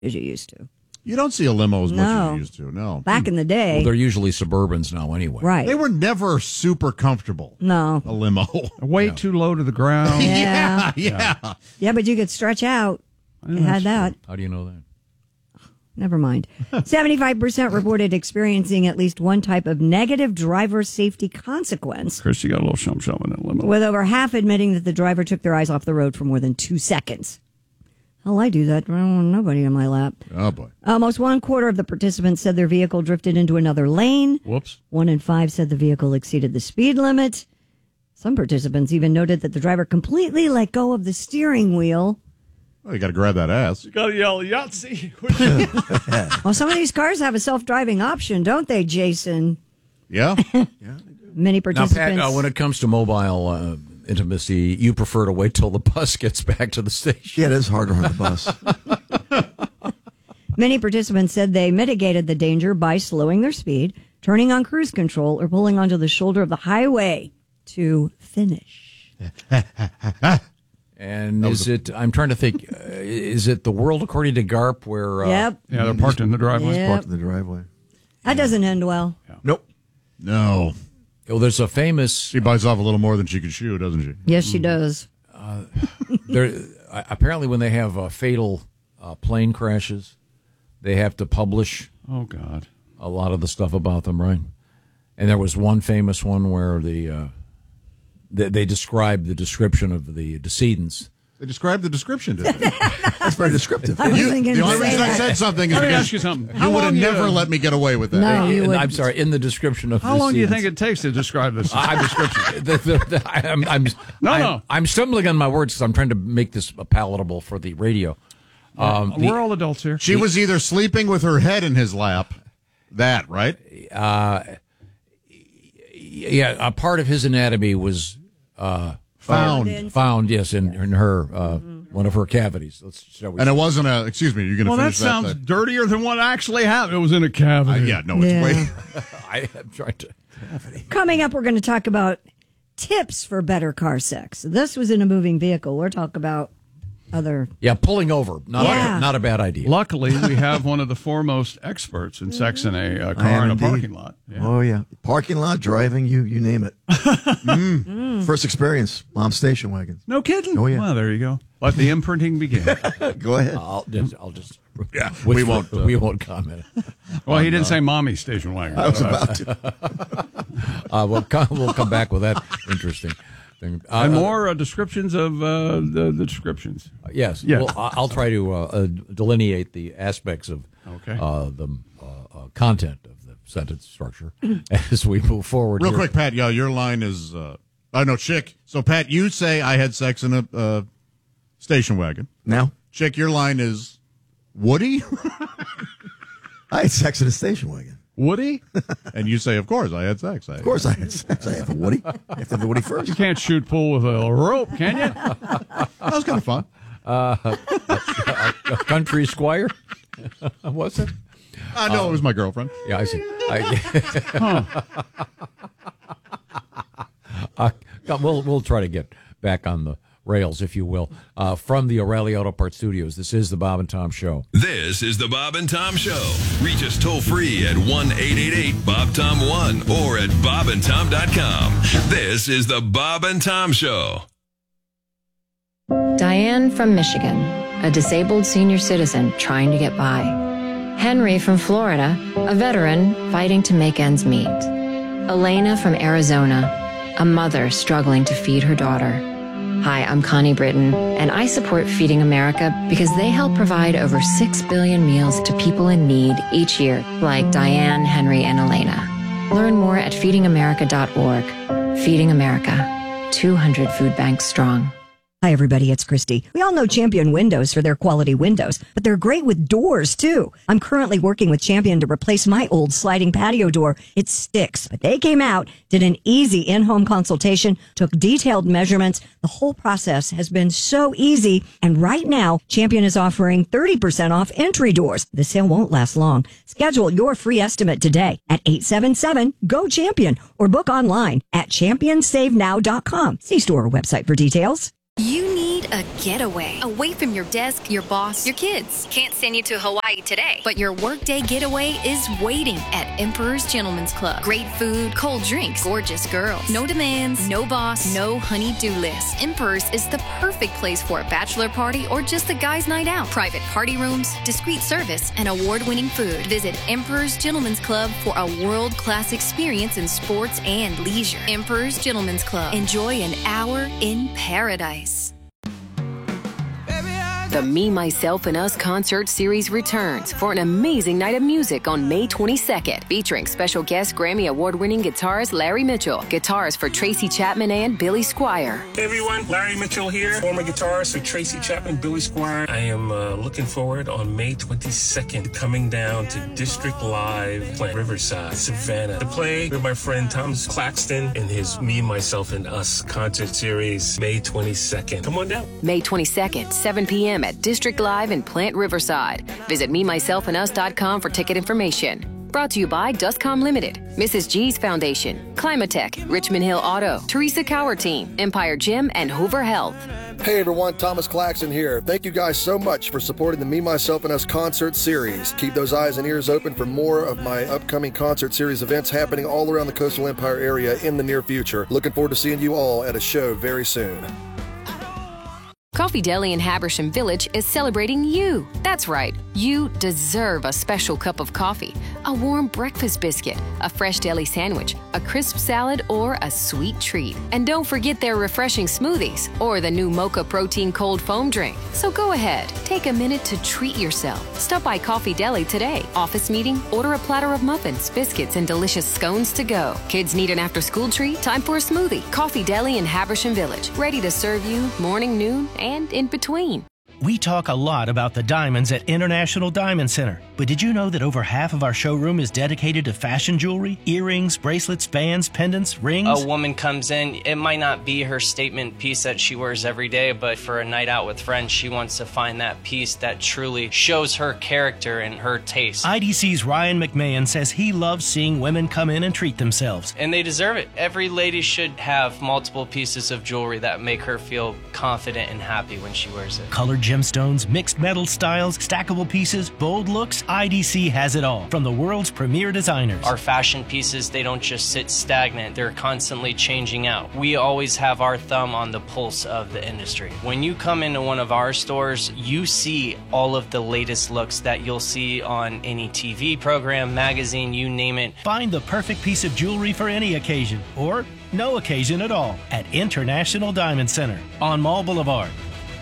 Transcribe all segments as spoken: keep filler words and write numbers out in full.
as you used to. You don't see a limo as No. much as you used to, no. Back in the day. Well, they're usually Suburbans now anyway. Right. They were never super comfortable. No. A limo. Way yeah. too low to the ground. Yeah. yeah, yeah. Yeah, but you could stretch out. They had that. How do you know that? Never mind. seventy-five percent reported experiencing at least one type of negative driver safety consequence, Christy got a little shum shum in that limo. with over half admitting that the driver took their eyes off the road for more than two seconds. Hell, I do that. I don't want nobody in my lap. Oh, boy. Almost one quarter of the participants said their vehicle drifted into another lane. Whoops. One in five said the vehicle exceeded the speed limit. Some participants even noted that the driver completely let go of the steering wheel. Well, you got to grab that ass. You got to yell Yahtzee. Well, some of these cars have a self-driving option, don't they, Jason? Yeah. yeah Many Now, participants. Pat, uh, when it comes to mobile uh, intimacy, you prefer to wait till the bus gets back to the station. Yeah, it is harder on the bus. Many participants said they mitigated the danger by slowing their speed, turning on cruise control, or pulling onto the shoulder of the highway to finish. And is it, I'm trying to think, uh, is it the world according to GARP where... Uh, Yep. Yeah, they're parked in the driveway. Yep. Parked in the driveway. That doesn't end well. Yeah. Nope. No. Well, there's a famous... She bites off a little more than she can chew, doesn't she? Yes, she does. Uh, there, uh, apparently when they have uh, fatal uh, plane crashes, they have to publish oh God a lot of the stuff about them, right? And there was one famous one where the uh, they, they described the description of the decedents. They described the description, didn't they? That's very descriptive. I You- wasn't the gonna only say reason I that. said something is Let me because ask you something. you How would have long you- never let me get away with that. No, you And would. I'm sorry, in the description of How long do you decedents- think it takes to describe this? I'm, description. the, the, the, I'm, I'm, No, I'm, no. I'm stumbling on my words because I'm trying to make this palatable for the radio. Um, the- We're all adults here. She was either sleeping with her head in his lap, that, right? uh, yeah, a part of his anatomy was uh, Found. in- found, yes, in, in her uh, one of her cavities. Let's shall we And it wasn't a, excuse me, you're going to Well, that finish that. sounds thing. dirtier than what actually happened. It was in a cavity. Uh, yeah, no, it's Yeah. way. I am trying to. Coming up, we're going to talk about tips for better car sex. This was in a moving vehicle. We'll talk about other. Yeah, pulling over, not Yeah. a, not a bad idea. Luckily, we have one of the foremost experts in sex in a uh, I car am in a indeed. parking lot. Yeah. Oh, yeah. Parking lot, driving, you you name it. mm. First experience, mom's station wagon. No kidding. Oh, yeah. Well, there you go. Let the imprinting begin. Go ahead. I'll just, I'll just Yeah, which- we won't. Uh, we won't comment. Well, he didn't say mommy station wagon. I was about to. Uh, we'll come, we'll come back with that interesting thing. Uh, and more uh, descriptions of uh, the, the descriptions. Uh, yes. Yeah. Well, I- I'll try to uh, uh, delineate the aspects of Okay. uh, the uh, uh, content of the sentence structure as we move forward. Real here. quick, Pat, yeah, your line is, uh, I know, Chick. So, Pat, you say I had sex in a uh, station wagon. Now, Chick, your line is Woody? I had sex in a station wagon. Woody? And you say, of course, I had sex. I Of course I had sex. I have a Woody. I have to have a Woody first. You can't shoot pool with a rope, can you? That was kind of fun. Uh, a, a country squire? Was it? I know it was my girlfriend. Yeah, I see. I, uh, we'll we'll try to get back on the rails, if you will, uh, from the O'Reilly Auto Parts Studios. This is the Bob and Tom Show. This is the Bob and Tom Show. Reach us toll free at one eight eight eight Bob Tom one or at bob and tom dot com. This is the Bob and Tom Show. Diane from Michigan, a disabled senior citizen trying to get by. Henry from Florida, a veteran fighting to make ends meet. Elena from Arizona, a mother struggling to feed her daughter. Hi, I'm Connie Britton, and I support Feeding America because they help provide over six billion meals to people in need each year, like Diane, Henry, and Elena. Learn more at feeding america dot org. Feeding America, two hundred food banks strong. Hi, everybody. It's Christy. We all know Champion Windows for their quality windows, but they're great with doors, too. I'm currently working with Champion to replace my old sliding patio door. It sticks, but they came out, did an easy in-home consultation, took detailed measurements. The whole process has been so easy. And right now, Champion is offering thirty percent off entry doors. The sale won't last long. Schedule your free estimate today at eight seven seven, G O, CHAMPION or book online at champion save now dot com. See store or website for details. You need a getaway. Away from your desk, your boss, your kids. Can't send you to Hawaii today, but your workday getaway is waiting at Emperor's Gentleman's Club. Great food, cold drinks, gorgeous girls. No demands, no boss, no honey-do list. Emperor's is the perfect place for a bachelor party or just a guy's night out. Private party rooms, discreet service, and award-winning food. Visit Emperor's Gentleman's Club for a world-class experience in sports and leisure. Emperor's Gentleman's Club. Enjoy an hour in paradise. The Me, Myself, and Us concert series returns for an amazing night of music on May twenty-second, featuring special guest Grammy Award-winning guitarist Larry Mitchell, guitars for Tracy Chapman and Billy Squier. Hey everyone, Larry Mitchell here, former guitarist for Tracy Chapman, Billy Squier. I am uh, looking forward on May twenty-second, coming down to District Live, Plant Riverside, Savannah, to play with my friend Thomas Claxton in his Me, Myself, and Us concert series, May twenty-second. Come on down. May twenty-second, seven p.m. at District Live in Plant Riverside. Visit me myself and us dot com for ticket information. Brought to you by Dustcom Limited, Missus G's Foundation, Climatech, Richmond Hill Auto, Teresa Cower Team, Empire Gym, and Hoover Health. Hey everyone, Thomas Claxton here. Thank you guys so much for supporting the Me, Myself, and Us concert series. Keep those eyes and ears open for more of my upcoming concert series events happening all around the Coastal Empire area in the near future. Looking forward to seeing you all at a show very soon. Coffee Deli in Habersham Village is celebrating you. That's right, you deserve a special cup of coffee, a warm breakfast biscuit, a fresh deli sandwich, a crisp salad, or a sweet treat. And don't forget their refreshing smoothies or the new Mocha Protein Cold Foam drink. So go ahead, take a minute to treat yourself. Stop by Coffee Deli today. Office meeting? Order a platter of muffins, biscuits, and delicious scones to go. Kids need an after-school treat? Time for a smoothie. Coffee Deli in Habersham Village, ready to serve you morning, noon, and in between. We talk a lot about the diamonds at International Diamond Center, but did you know that over half of our showroom is dedicated to fashion jewelry, earrings, bracelets, bands, pendants, rings? A woman comes in, it might not be her statement piece that she wears every day, but for a night out with friends, she wants to find that piece that truly shows her character and her taste. I D C's Ryan McMahon says he loves seeing women come in and treat themselves. And they deserve it. Every lady should have multiple pieces of jewelry that make her feel confident and happy when she wears it. Colored gemstones, mixed metal styles, stackable pieces, bold looks, I D C has it all from the world's premier designers. Our fashion pieces, they don't just sit stagnant, they're constantly changing out. We always have our thumb on the pulse of the industry. When you come into one of our stores, you see all of the latest looks that you'll see on any T V program, magazine, you name it. Find the perfect piece of jewelry for any occasion, or no occasion at all, at International Diamond Center on Mall Boulevard.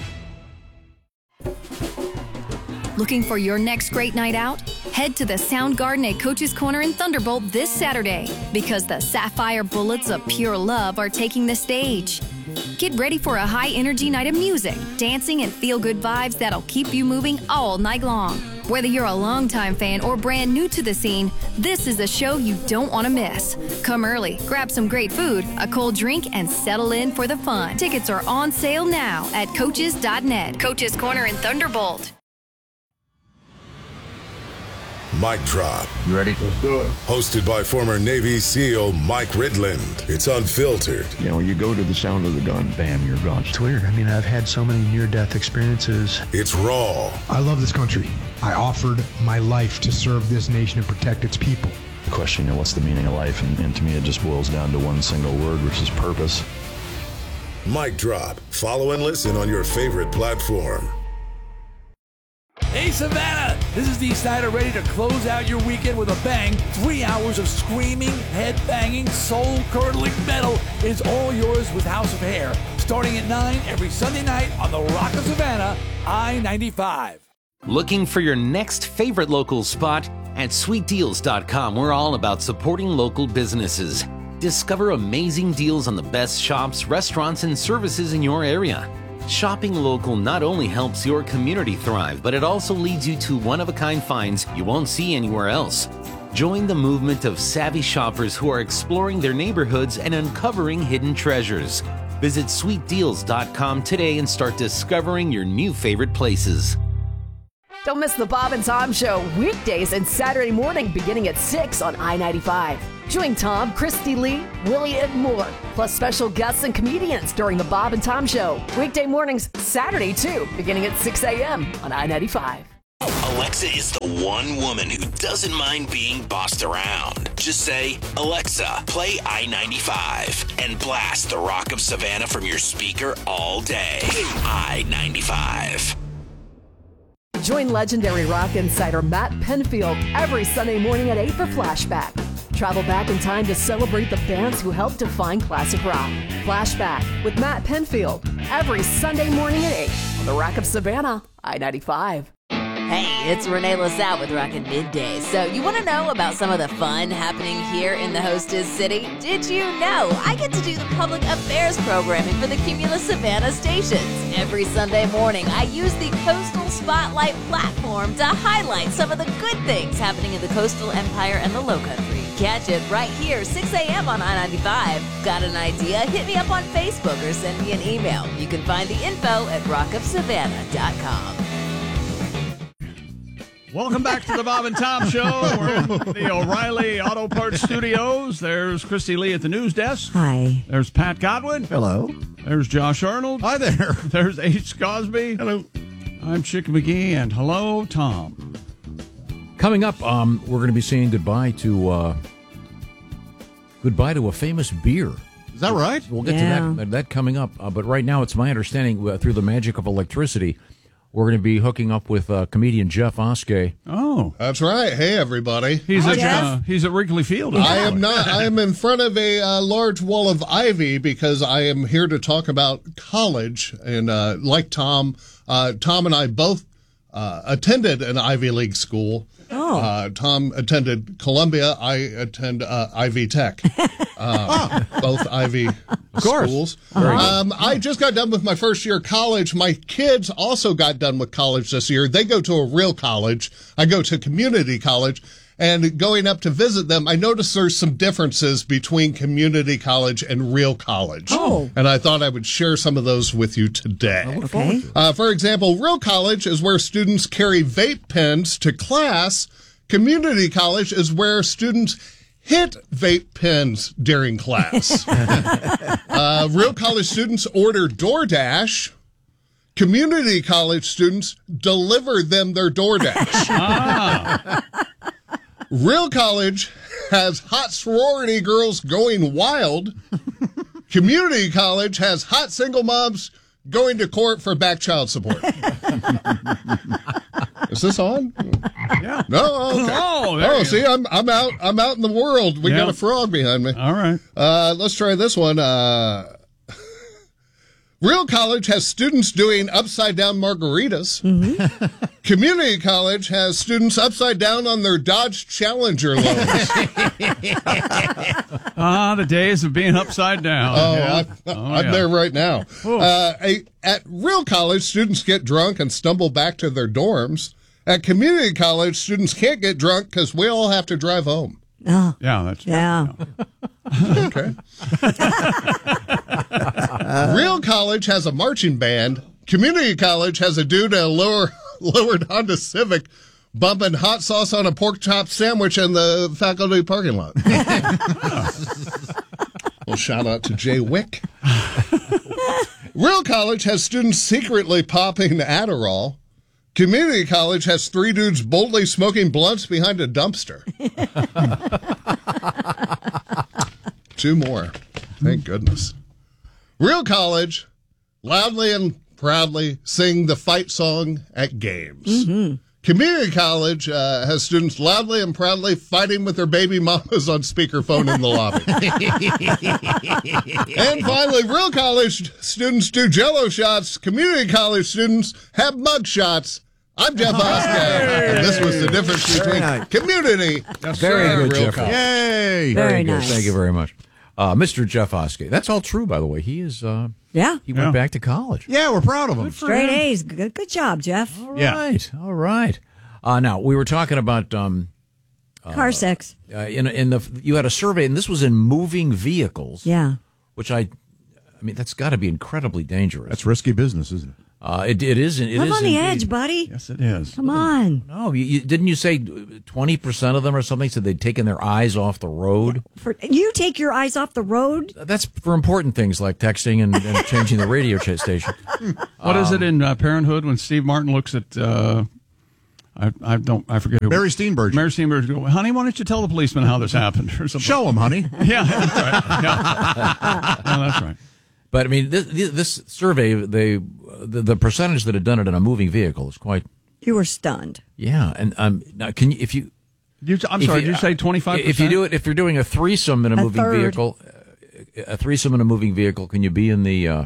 Looking for your next great night out? Head to the Sound Garden at Coach's Corner in Thunderbolt this Saturday, because the Sapphire Bullets of Pure Love are taking the stage. Get ready for a high-energy night of music, dancing, and feel-good vibes that'll keep you moving all night long. Whether you're a longtime fan or brand new to the scene, this is a show you don't want to miss. Come early, grab some great food, a cold drink, and settle in for the fun. Tickets are on sale now at coaches dot net. Coach's Corner in Thunderbolt. Mic Drop. You ready? Let's do it. Hosted by former Navy SEAL Mike Ridland. It's unfiltered. You know, you go to the sound of the gun, bam, you're gone. It's weird. I mean, I've had so many near-death experiences. It's raw. I love this country. I offered my life to serve this nation and protect its people. The question, you know, what's the meaning of life? And, and to me, it just boils down to one single word, which is purpose. Mic Drop. Follow and listen on your favorite platform. Hey Savannah, this is Dee Snider ready to close out your weekend with a bang. Three hours of screaming, head-banging, soul-curdling metal is all yours with House of Hair. Starting at nine every Sunday night on the Rock of Savannah, I ninety-five. Looking for your next favorite local spot? At sweet deals dot com, we're all about supporting local businesses. Discover amazing deals on the best shops, restaurants, and services in your area. Shopping local not only helps your community thrive, but it also leads you to one-of-a-kind finds you won't see anywhere else. Join the movement of savvy shoppers who are exploring their neighborhoods and uncovering hidden treasures. Visit sweet deals dot com today and start discovering your new favorite places. Don't miss the Bob and Tom Show weekdays and Saturday morning beginning at six on I ninety-five. Join Tom, Christy Lee, Willie, and more, plus special guests and comedians during the Bob and Tom Show. Weekday mornings, Saturday too, beginning at six a.m. on I ninety-five. Alexa is the one woman who doesn't mind being bossed around. Just say, Alexa, play I ninety-five, and blast the Rock of Savannah from your speaker all day. I ninety-five. Join legendary rock insider Matt Penfield every Sunday morning at eight for Flashback. Travel back in time to celebrate the bands who helped define classic rock. Flashback with Matt Penfield every Sunday morning at eight on the Rock of Savannah, I ninety-five. Hey, it's Renee LaSalle with Rockin' Midday. So you want to know about some of the fun happening here in the Hostess City? Did you know I get to do the public affairs programming for the Cumulus Savannah stations? Every Sunday morning, I use the Coastal Spotlight platform to highlight some of the good things happening in the Coastal Empire and the Lowcountry. Catch it right here, six a.m. on I ninety-five. Got an idea? Hit me up on Facebook or send me an email. You can find the info at rock of savannah dot com. Welcome back to the Bob and Tom Show. We're in the O'Reilly Auto Parts Studios. There's Christy Lee at the news desk. Hi. There's Pat Godwin. Hello. There's Josh Arnold. Hi there. There's H. Cosby. Hello. I'm Chick McGee, and hello, Tom. Coming up, um, we're going to be saying goodbye to uh, goodbye to a famous beer. Is that right? We'll get Yeah. to that that coming up. Uh, but right now, it's my understanding uh, through the magic of electricity, we're going to be hooking up with uh, comedian Jeff Oskey. Oh, That's right. Hey, everybody. he's Hi, at Jeff. uh, he's at Wrigley Field. I am not. I am in front of a uh, large wall of ivy because I am here to talk about college. And uh, like Tom, uh, Tom and I both uh, attended an Ivy League school. Oh. Uh, Tom attended Columbia. I attend uh, Ivy Tech. Uh, both Ivy course. schools. Very good. Um, I just got done with my first year of college. My kids also got done with college this year. They go to a real college. I go to community college. And going up to visit them, I noticed there's some differences between community college and real college. Oh. And I thought I would share some of those with you today. Okay. Uh, for example, real college is where students carry vape pens to class. Community college is where students hit vape pens during class. uh, real college students order DoorDash. Community college students deliver them their DoorDash. Ah. Real college has hot sorority girls going wild. Community college has hot single moms going to court for back child support. Is this on? Yeah. No. Okay. Oh, there oh you see, go. I'm I'm out. I'm out in the world. We Yeah. got a frog behind me. All right. Uh, let's try this one. Uh, Real college has students doing upside down margaritas. Mm-hmm. Community college has students upside down on their Dodge Challenger loans. Ah, the days of being upside down. Oh, Yeah. I'm, Oh, I'm yeah. there right now. Oh. Uh, a, at real college, students get drunk and stumble back to their dorms. At community college, students can't get drunk because we all have to drive home. Oh. Yeah, that's Yeah. Okay. Real college has a marching band. Community college has a dude in a lower, lowered Honda Civic bumping hot sauce on a pork chop sandwich in the faculty parking lot. Well, shout out to Jay Wick. Real college has students secretly popping Adderall. Community college has three dudes boldly smoking blunts behind a dumpster. Two more. Thank goodness. Real college, loudly and proudly sing the fight song at games. Mm-hmm. Community college uh, has students loudly and proudly fighting with their baby mamas on speakerphone in the lobby. And finally, real college students do Jell-O shots. Community college students have mug shots. I'm Jeff Oskey, and this was the difference between nice. community Very and good, real Jeff. college. Yay! Very good. nice. Thank you very much. Uh, Mister Jeff Oskey. That's all true, by the way. He is. Uh, Yeah. he went Yeah. back to college. Yeah, we're proud of him. Straight A's. Good, good job, Jeff. All Yeah. right. All right. Uh, now we were talking about um, Car sex. uh, in in the you had a survey, and this was in moving vehicles. Yeah. Which I, I mean, that's got to be incredibly dangerous. That's risky business, isn't it? Uh, it, it is. It Live is on the indeed. edge, buddy. Yes, it is. Come on. No, you, you, didn't you say twenty percent of them or something said they'd taken their eyes off the road? For, you take your eyes off the road? That's for important things like texting and, and changing the radio ch- station. What um, is it in uh, Parenthood when Steve Martin looks at? Uh, I, I don't. I forget who. Mary Steenburgen. Mary Steenburgen. Go, honey, why don't you tell the policeman how this happened? Or something. Show him, honey. Yeah, that's right. Yeah. No, that's right. But I mean, this, this survey, they the, the percentage that had done it in a moving vehicle is quite. You were stunned. Yeah, and um, now can you if you? you I'm if sorry. You, did you say twenty-five percent? If you do it, if you're doing a threesome in a, A moving third. vehicle, a threesome in a moving vehicle, can you be in the? Uh,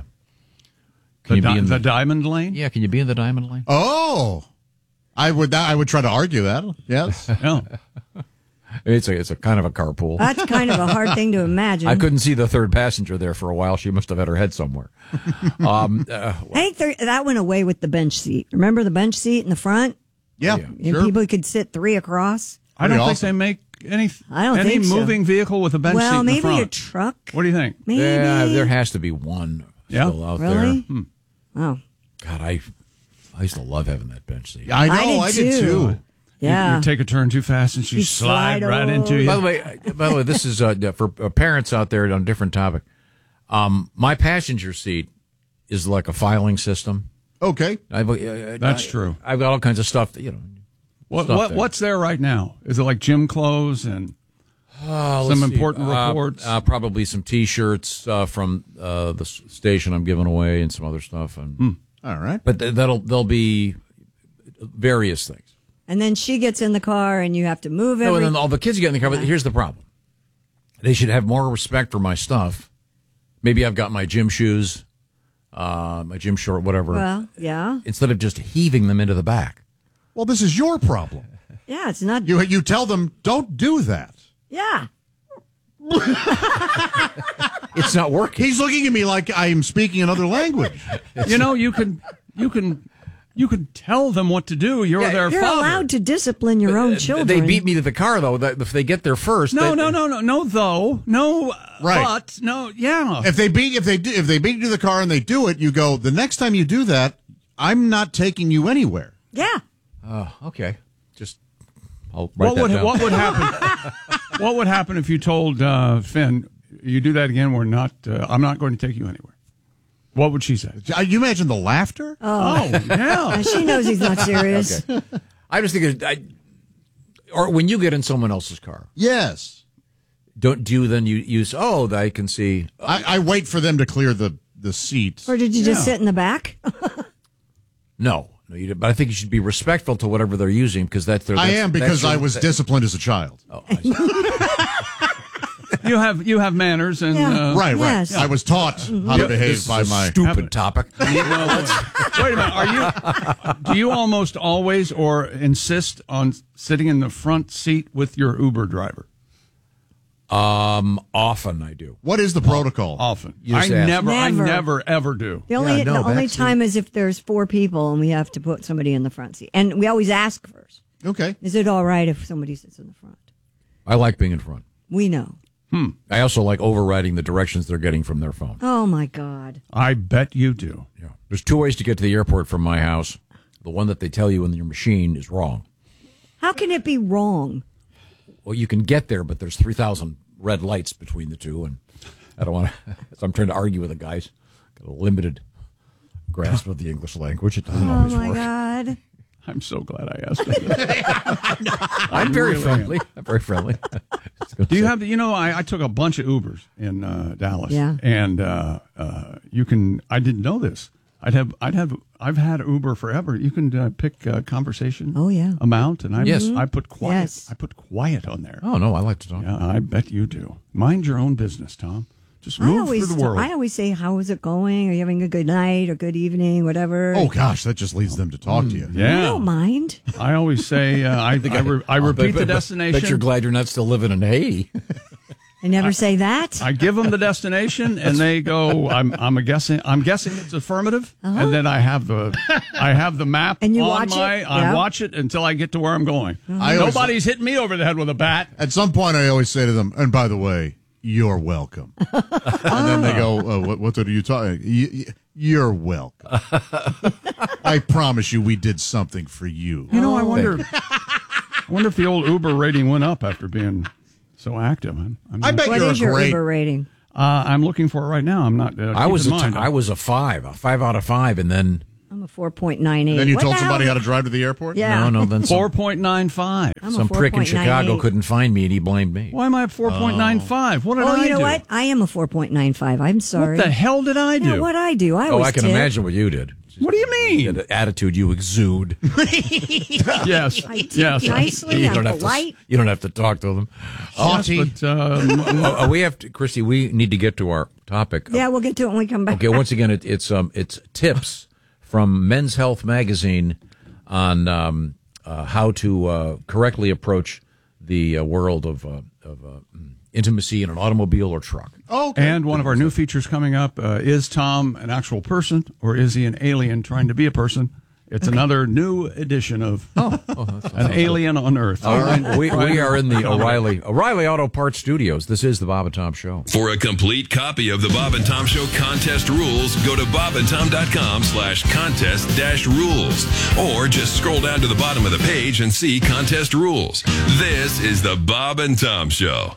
The, can you di- be in the diamond lane? Yeah, can you be in the diamond lane? Oh, I would. I would try to argue that. Yes. Yeah. It's a it's a kind of a carpool. That's kind of a hard thing to imagine. I couldn't see the third passenger there for a while. She must have had her head somewhere. um, uh, I think there, that went away with the bench seat. Remember the bench seat in the front? Yeah, And sure. people could sit three across. I don't Pretty think they make any. I don't any think so. moving vehicle with a bench seat Well, in the maybe front. a truck. What do you think? Maybe. yeah, there has to be one Yeah? still out Really? there. Hmm. Oh, God, I I used to love having that bench seat. I know. I did I did too. too. yeah. You, you take a turn too fast and she You slide, slide right into over. you. By the way, by the way, this is uh, for uh, parents out there on a different topic. Um, my passenger seat is like a filing system. Okay. I've, uh, That's I, true. I've got all kinds of stuff. That, you know, What, stuff what there. what's there right now? Is it like gym clothes and Uh, some let's see. important Uh, reports? Uh, probably some T-shirts uh, from uh, the s- station I'm giving away, and some other stuff. And Hmm. All right. but th- that'll there'll be various things. And then she gets in the car, and you have to move No, every. and then all the kids get in the car. But here's the problem: they should have more respect for my stuff. Maybe I've got my gym shoes, uh, my gym short, whatever. well, yeah, Instead of just heaving them into the back. Well, this is your problem. yeah. It's not. You you tell them don't do that. Yeah. It's not working. He's looking at me like I am speaking another language. you know, you can you can you can tell them what to do. You're Yeah, their You're father. allowed to discipline your own children. They beat me to the car though. That if they get there first. No, they- no, no, no, no. Though, no. uh, Right. But no. Yeah. If they beat if they do, if they beat you to the car and they do it, you go, the next time you do that, I'm not taking you anywhere. Yeah. Oh, okay. Just I'll write What that would down. what would happen? What would happen if you told uh, Finn, you do that again? We're not. Uh, I'm not going to take you anywhere. What would she say? Uh, You imagine the laughter? Oh, yeah. And she knows he's not serious. Okay. I just think, it- I, or when you get in someone else's car, Yes. don't do you then you use? Oh, I can see. I, I wait for them to clear the, the seats. Or did you just Yeah. sit in the back? No, no, you. But I think you should be respectful to whatever they're using because that's their. I that's- am that's because your- I was that- disciplined as a child. Oh, I see. You have you have manners and Yeah. uh, Right, right. Yes. I was taught how to Yeah, behave this by is a my. stupid topic. Well, wait a minute. Are you? Do you almost always or insist on sitting in the front seat with your Uber driver? Um, often I do. What is the protocol? Often. You I just ask. never, I Never. never, ever do. The only Yeah, no, the only backseat. time is if there's four people and we have to put somebody in the front seat. And we always ask first. Okay. Is it all right if somebody sits in the front? I like being in front. We know. I also like overriding the directions they're getting from their phone. Oh my God. I bet you do. Yeah. There's two ways to get to the airport from my house. The one that they tell you in your machine is wrong. How can it be wrong? Well, you can get there, but there's three thousand red lights between the two, and I don't want to. So I'm trying to argue with the guys. Got a limited grasp of the English language. It doesn't Oh always my work. God. I'm so glad I asked you. I'm very really friendly. I'm very friendly. Do you have? You know, I, I took a bunch of Ubers in uh, Dallas. Yeah. And uh, uh, you can. I didn't know this. I'd have. I'd have. I've had Uber forever. You can uh, pick uh, conversation. Oh yeah. Amount, and I Yes. I put quiet. Yes. I put quiet on there. Oh no, I like to talk. Yeah, I bet you do. Mind your own business, Tom. Just I move always through the world. I always say, how is it going? Are you having a good night or good evening, whatever? Oh, gosh, that just leads them to talk to you. I yeah. don't mind. I always say uh, I I, re- I Oh, repeat bet- the bet- destination. Bet you're glad you're not still living in Haiti. I never say that. I give them the destination, and they go. I'm I'm a guessing. I'm guessing it's affirmative, and then I have the I have the map And you on watch my. it? I Yeah. watch it until I get to where I'm going. I always- Nobody's hitting me over the head with a bat. At some point, I always say to them, and by the way, you're welcome. And then they go, uh, what, what are you talking? You're welcome. I promise you we did something for you. You know, I wonder I wonder if the old Uber rating went up after being so active. I'm, I'm I bet What you're is a your great. Uber rating? Uh, I'm looking for it right now. I'm not. Uh, I was a keep in t- mind. I was a five, a five out of five, and then I'm a four point nine eight. Then you What told the somebody hell? how to drive to the airport? Yeah. no, no, then four some, point nine five. I'm a some prick in Chicago four point nine eight. couldn't find me, and he blamed me. Why am I at four point nine five? What did Oh, I you know do? what? I am a four point nine five. I'm sorry. What the hell did I do? Yeah, what I do? I Oh, always I can tip. imagine what you did. What do you mean? The attitude you exude. Yes. I tip Yes. nicely. you I'm don't have polite. to. You don't have to talk to them. Yes, but, um, Oh, we have to, Christy. We need to get to our topic. Yeah, we'll get to it when we come back. Okay. Once again, it, it's um, it's tips from Men's Health magazine on um, uh, how to uh, correctly approach the uh, world of uh, of uh, intimacy in an automobile or truck. Okay. And one of our new features coming up uh, is Tom an actual person or is he an alien trying to be a person? It's another new edition of Oh, oh that's An Alien on Earth. All right, we, we are in the O'Reilly O'Reilly Auto Parts Studios. This is the Bob and Tom Show. For a complete copy of the Bob and Tom Show contest rules, go to bobandtom.com slash contest dash rules. Or just scroll down to the bottom of the page and see contest rules. This is the Bob and Tom Show.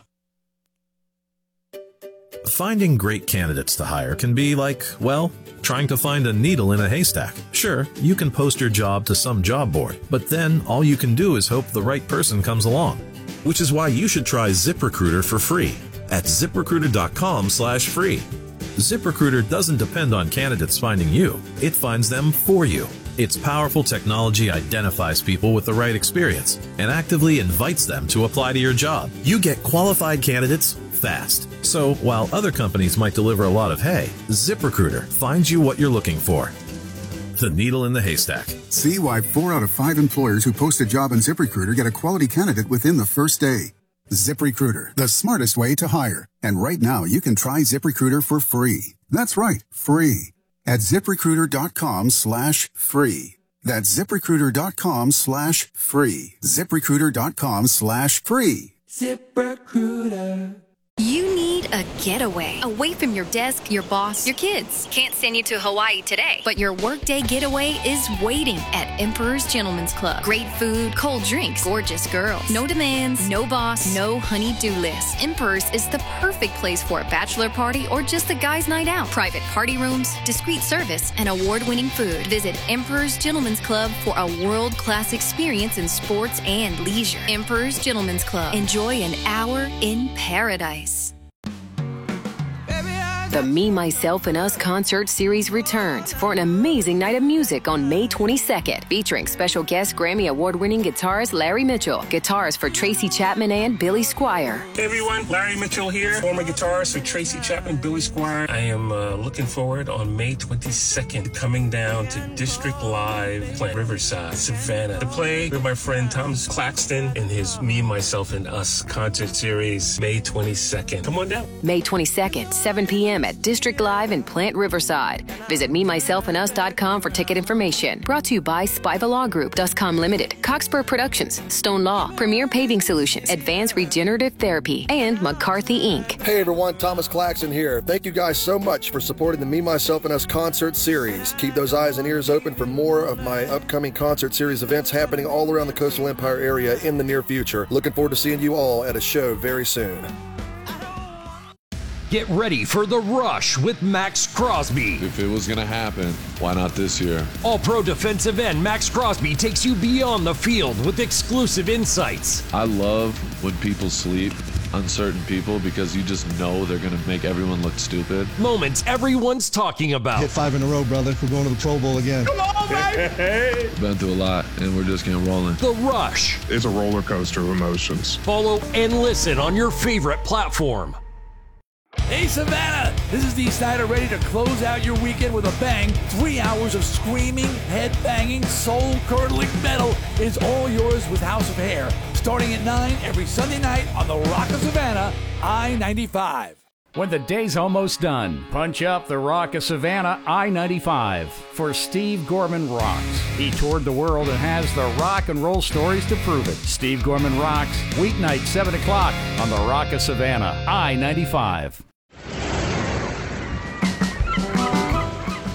Finding great candidates to hire can be like, well, trying to find a needle in a haystack. Sure, you can post your job to some job board, but then all you can do is hope the right person comes along. Which is why you should try ZipRecruiter for free at ZipRecruiter.com slash free. ZipRecruiter doesn't depend on candidates finding you. It finds them for you. Its powerful technology identifies people with the right experience and actively invites them to apply to your job. You get qualified candidates fast. So while other companies might deliver a lot of hay, ZipRecruiter finds you what you're looking for. The needle in the haystack. See why four out of five employers who post a job on ZipRecruiter get a quality candidate within the first day. ZipRecruiter, the smartest way to hire. And right now, you can try ZipRecruiter for free. That's right, free. At ZipRecruiter.com slash free. That's ZipRecruiter.com slash free. ZipRecruiter.com slash free. ZipRecruiter. You need a getaway away from your desk, your boss, your kids. Can't send you to Hawaii today, but your workday getaway is waiting at Emperor's Gentleman's Club. Great food, cold drinks, gorgeous girls. No demands, no boss, no honey-do list. Emperor's is the perfect place for a bachelor party or just a guy's night out. Private party rooms, discreet service, and award-winning food. Visit Emperor's Gentleman's Club for a world-class experience in sports and leisure. Emperor's Gentleman's Club. Enjoy an hour in paradise. The Me, Myself, and Us concert series returns for an amazing night of music on May twenty-second, featuring special guest Grammy Award-winning guitarist Larry Mitchell, guitars for Tracy Chapman and Billy Squier. Hey everyone, Larry Mitchell here, former guitarist for Tracy Chapman, Billy Squier. I am uh, looking forward on May twenty-second, coming down to District Live, Plant Riverside, Savannah, to play with my friend Thomas Claxton in his Me, Myself, and Us concert series, May twenty-second. Come on down. May twenty-second, seven p.m. at District Live in Plant Riverside. Visit me myself and us dot com for ticket information. Brought to you by Spiva Law Group, Duscom Limited, Coxburg Productions, Stone Law, Premier Paving Solutions, Advanced Regenerative Therapy, and McCarthy Incorporated. Hey everyone, Thomas Claxton here. Thank you guys so much for supporting the Me, Myself, and Us concert series. Keep those eyes and ears open for more of my upcoming concert series events happening all around the Coastal Empire area in the near future. Looking forward to seeing you all at a show very soon. Get ready for The Rush with Max Crosby. If it was going to happen, why not this year? All-pro defensive end Max Crosby takes you beyond the field with exclusive insights. I love when people sleep, uncertain people, because you just know they're going to make everyone look stupid. Moments everyone's talking about. Hit five in a row, brother. We're going to the Pro Bowl again. Come on, baby! Been through a lot, and we're just getting rolling. The Rush. It's a roller coaster of emotions. Follow and listen on your favorite platform. Hey Savannah, this is Dee Snider ready to close out your weekend with a bang. Three hours of screaming, head-banging, soul-curdling metal is all yours with House of Hair. Starting at nine every Sunday night on the Rock of Savannah, I ninety-five. When the day's almost done, punch up the Rock of Savannah I ninety-five for Steve Gorman Rocks. He toured the world and has the rock and roll stories to prove it. Steve Gorman Rocks, weeknight seven o'clock on the Rock of Savannah I ninety-five.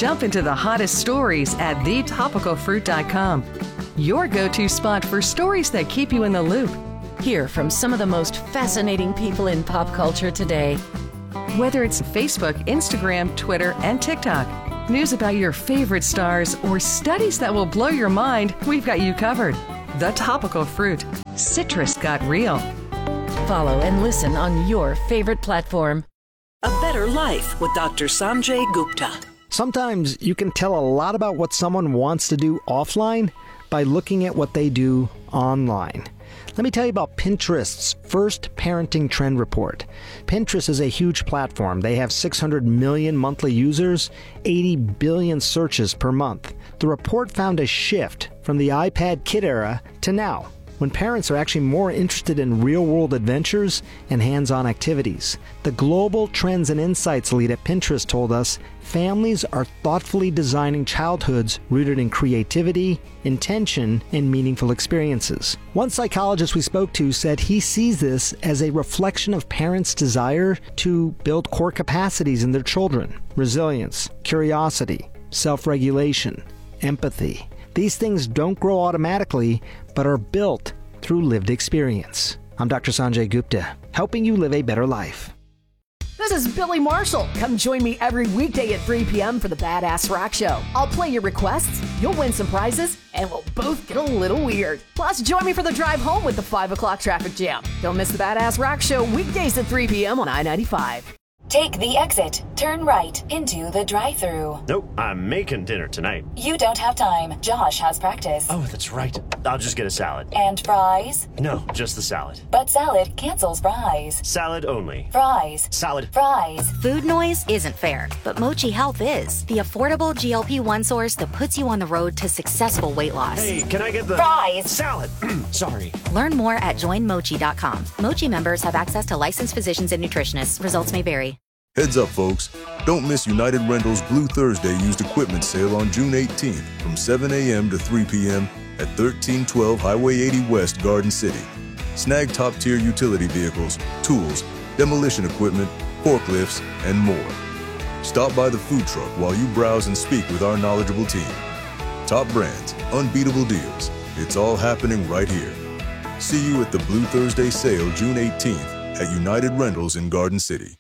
Jump into the hottest stories at the topical fruit dot com. Your go-to spot for stories that keep you in the loop. Hear from some of the most fascinating people in pop culture today. Whether it's Facebook, Instagram, Twitter, and TikTok, news about your favorite stars, or studies that will blow your mind, we've got you covered. The Topical Fruit. Citrus got real. Follow and listen on your favorite platform. A Better Life with Doctor Sanjay Gupta. Sometimes you can tell a lot about what someone wants to do offline by looking at what they do online. Let me tell you about Pinterest's first parenting trend report. Pinterest is a huge platform. They have six hundred million monthly users, eighty billion searches per month. The report found a shift from the iPad kid era to now, when parents are actually more interested in real-world adventures and hands-on activities. The Global Trends and Insights lead at Pinterest told us families are thoughtfully designing childhoods rooted in creativity, intention, and meaningful experiences. One psychologist we spoke to said he sees this as a reflection of parents' desire to build core capacities in their children: resilience, curiosity, self-regulation, empathy. These things don't grow automatically, but are built through lived experience. I'm Doctor Sanjay Gupta, helping you live a better life. This is Billy Marshall. Come join me every weekday at three p.m. for the Badass Rock Show. I'll play your requests, you'll win some prizes, and we'll both get a little weird. Plus, join me for the drive home with the five o'clock traffic jam. Don't miss the Badass Rock Show weekdays at three p.m. on I ninety-five. Take the exit, turn right into the drive-thru. Nope, I'm making dinner tonight. You don't have time. Josh has practice. Oh, that's right. I'll just get a salad. And fries? No, just the salad. But salad cancels fries. Salad only. Fries. Salad. Fries. Food noise isn't fair, but Mochi Health is. The affordable G L P one source that puts you on the road to successful weight loss. Hey, can I get the... Fries. Salad. Sorry. Learn more at join mochi dot com. Mochi members have access to licensed physicians and nutritionists. Results may vary. Heads up, folks. Don't miss United Rentals Blue Thursday used equipment sale on June eighteenth from seven a.m. to three p.m. at thirteen twelve Highway eighty West, Garden City. Snag top-tier utility vehicles, tools, demolition equipment, forklifts, and more. Stop by the food truck while you browse and speak with our knowledgeable team. Top brands, unbeatable deals. It's all happening right here. See you at the Blue Thursday sale June eighteenth at United Rentals in Garden City.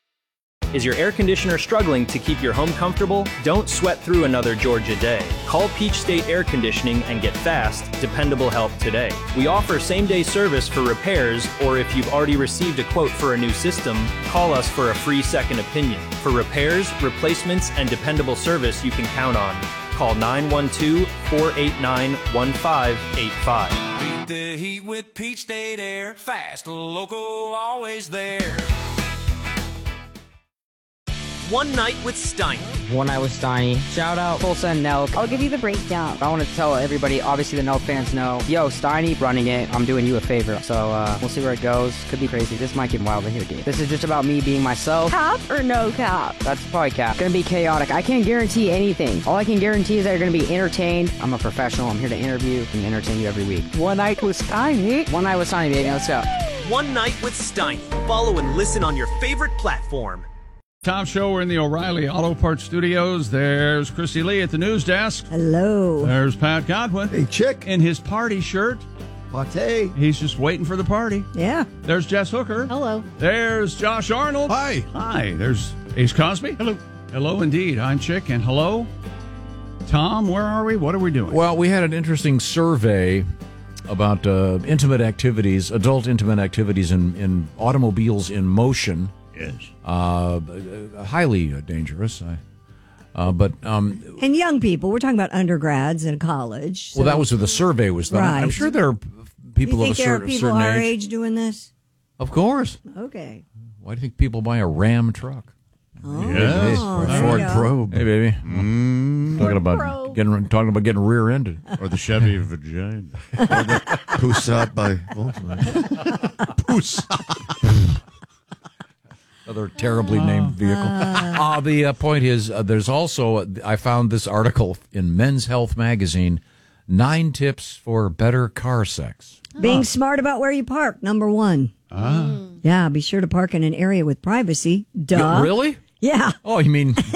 Is your air conditioner struggling to keep your home comfortable? Don't sweat through another Georgia day. Call Peach State Air Conditioning and get fast, dependable help today. We offer same-day service for repairs, or if you've already received a quote for a new system, call us for a free second opinion. For repairs, replacements, and dependable service you can count on. Call nine one two, four eight nine, one five eight five. Beat the heat with Peach State Air. Fast, local, always there. One Night with Steiny. One Night with Steiny. Shout out Tulsa and Nelk. I'll give you the breakdown. I want to tell everybody, obviously the Nelk fans know, yo, Steiny running it. I'm doing you a favor. So uh, we'll see where it goes. Could be crazy. This might get wild in here, dude. This is just about me being myself. Cap or no cap? That's probably cap. Gonna be chaotic. I can't guarantee anything. All I can guarantee is that you're gonna be entertained. I'm a professional. I'm here to interview and entertain you every week. One Night with Steiny. One Night with Steiny, baby. Let's go. One Night with Steiny. Follow and listen on your favorite platform. Tom Show, we're in the O'Reilly Auto Parts Studios. There's Christy Lee at the news desk. Hello. There's Pat Godwin. Hey, chick. In his party shirt. Party. He's just waiting for the party. Yeah. There's Jess Hooker. Hello. There's Josh Arnold. Hi. Hi. There's Ace Cosby. Hello. Hello, indeed. I'm Chick, and hello. Tom, where are we? What are we doing? Well, we had an interesting survey about uh, intimate activities, adult intimate activities in, in automobiles in motion. Yes. Uh, highly dangerous. I, uh, but um, and young people. We're talking about undergrads in college. So. Well, that was what the survey was done. Right. I'm sure there are people you think of a there certain, are people certain our age. age doing this? Of course. Okay. Why do you think people buy a Ram truck? Oh, yes. oh, Or Ford Probe. Hey, baby. Mm. Talking about Probe. getting talking about getting rear-ended, Or the Chevy Vagina. Or the Passat by Volkswagen. Passat. Another terribly named vehicle. Uh, the uh, point is, uh, there's also, I found this article in Men's Health magazine, nine tips for better car sex. Being smart about where you park, number one. Ah. Yeah, be sure to park in an area with privacy. Duh. Yeah, really? Yeah. Oh, you mean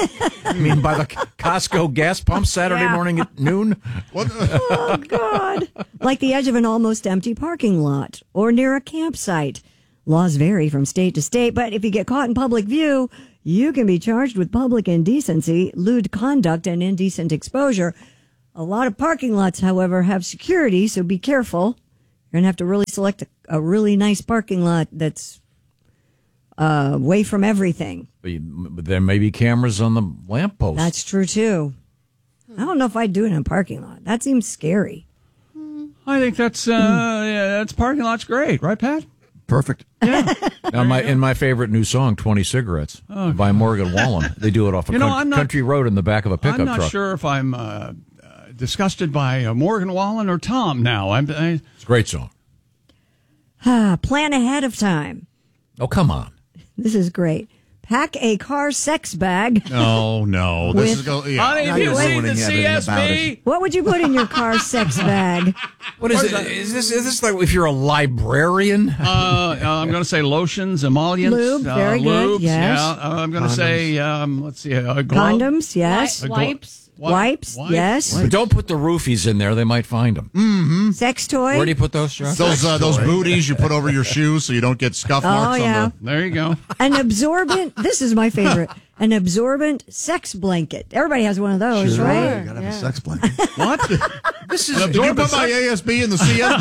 I mean, by the Costco gas pump Saturday Yeah. morning at noon? Oh, God. Like the edge of an almost empty parking lot or near a campsite. Laws vary from state to state, but if you get caught in public view, you can be charged with public indecency, lewd conduct, and indecent exposure. A lot of parking lots, however, have security, so be careful. You're going to have to really select a, a really nice parking lot that's uh, away from everything. But you- but there may be cameras on the lamppost. That's true, too. I don't know if I'd do it in a parking lot. That seems scary. I think that's uh, yeah, that's parking lot's great, right, Pat? Perfect. Now, my, in my favorite new song, twenty cigarettes, Oh, by Morgan Wallen. They do it off a You know, country, I'm not- country road in the back of a pickup I'm not truck. sure if I'm uh, uh, disgusted by uh, Morgan Wallen or Tom now. I'm, I, It's a great song. Ah, plan ahead of time. Oh, come on. This is great. Pack a car sex bag. No, no. This With- is go. Yeah. Honey, have you seen the C S B? What would you put in your car sex bag? What is it? Is this, is this like if you're a librarian? Uh, uh, I'm going to say lotions, emollients, Lube, uh, very good, lubes, yes. Yeah, uh, I'm going to say, um, let's see, uh, glove. Condoms, yes. A glo- Wipes. Wi- Wipes, yes. But don't put the roofies in there. They might find them. Mm-hmm. Sex toy. Where do you put those, John? Those uh, those booties you put over your shoes so you don't get scuff Oh, marks yeah. on the. There you go. An absorbent. This is my favorite. An absorbent sex blanket. Everybody has one of those, Sure. right? You gotta have a sex blanket. What? This Did you put my A S B in the C S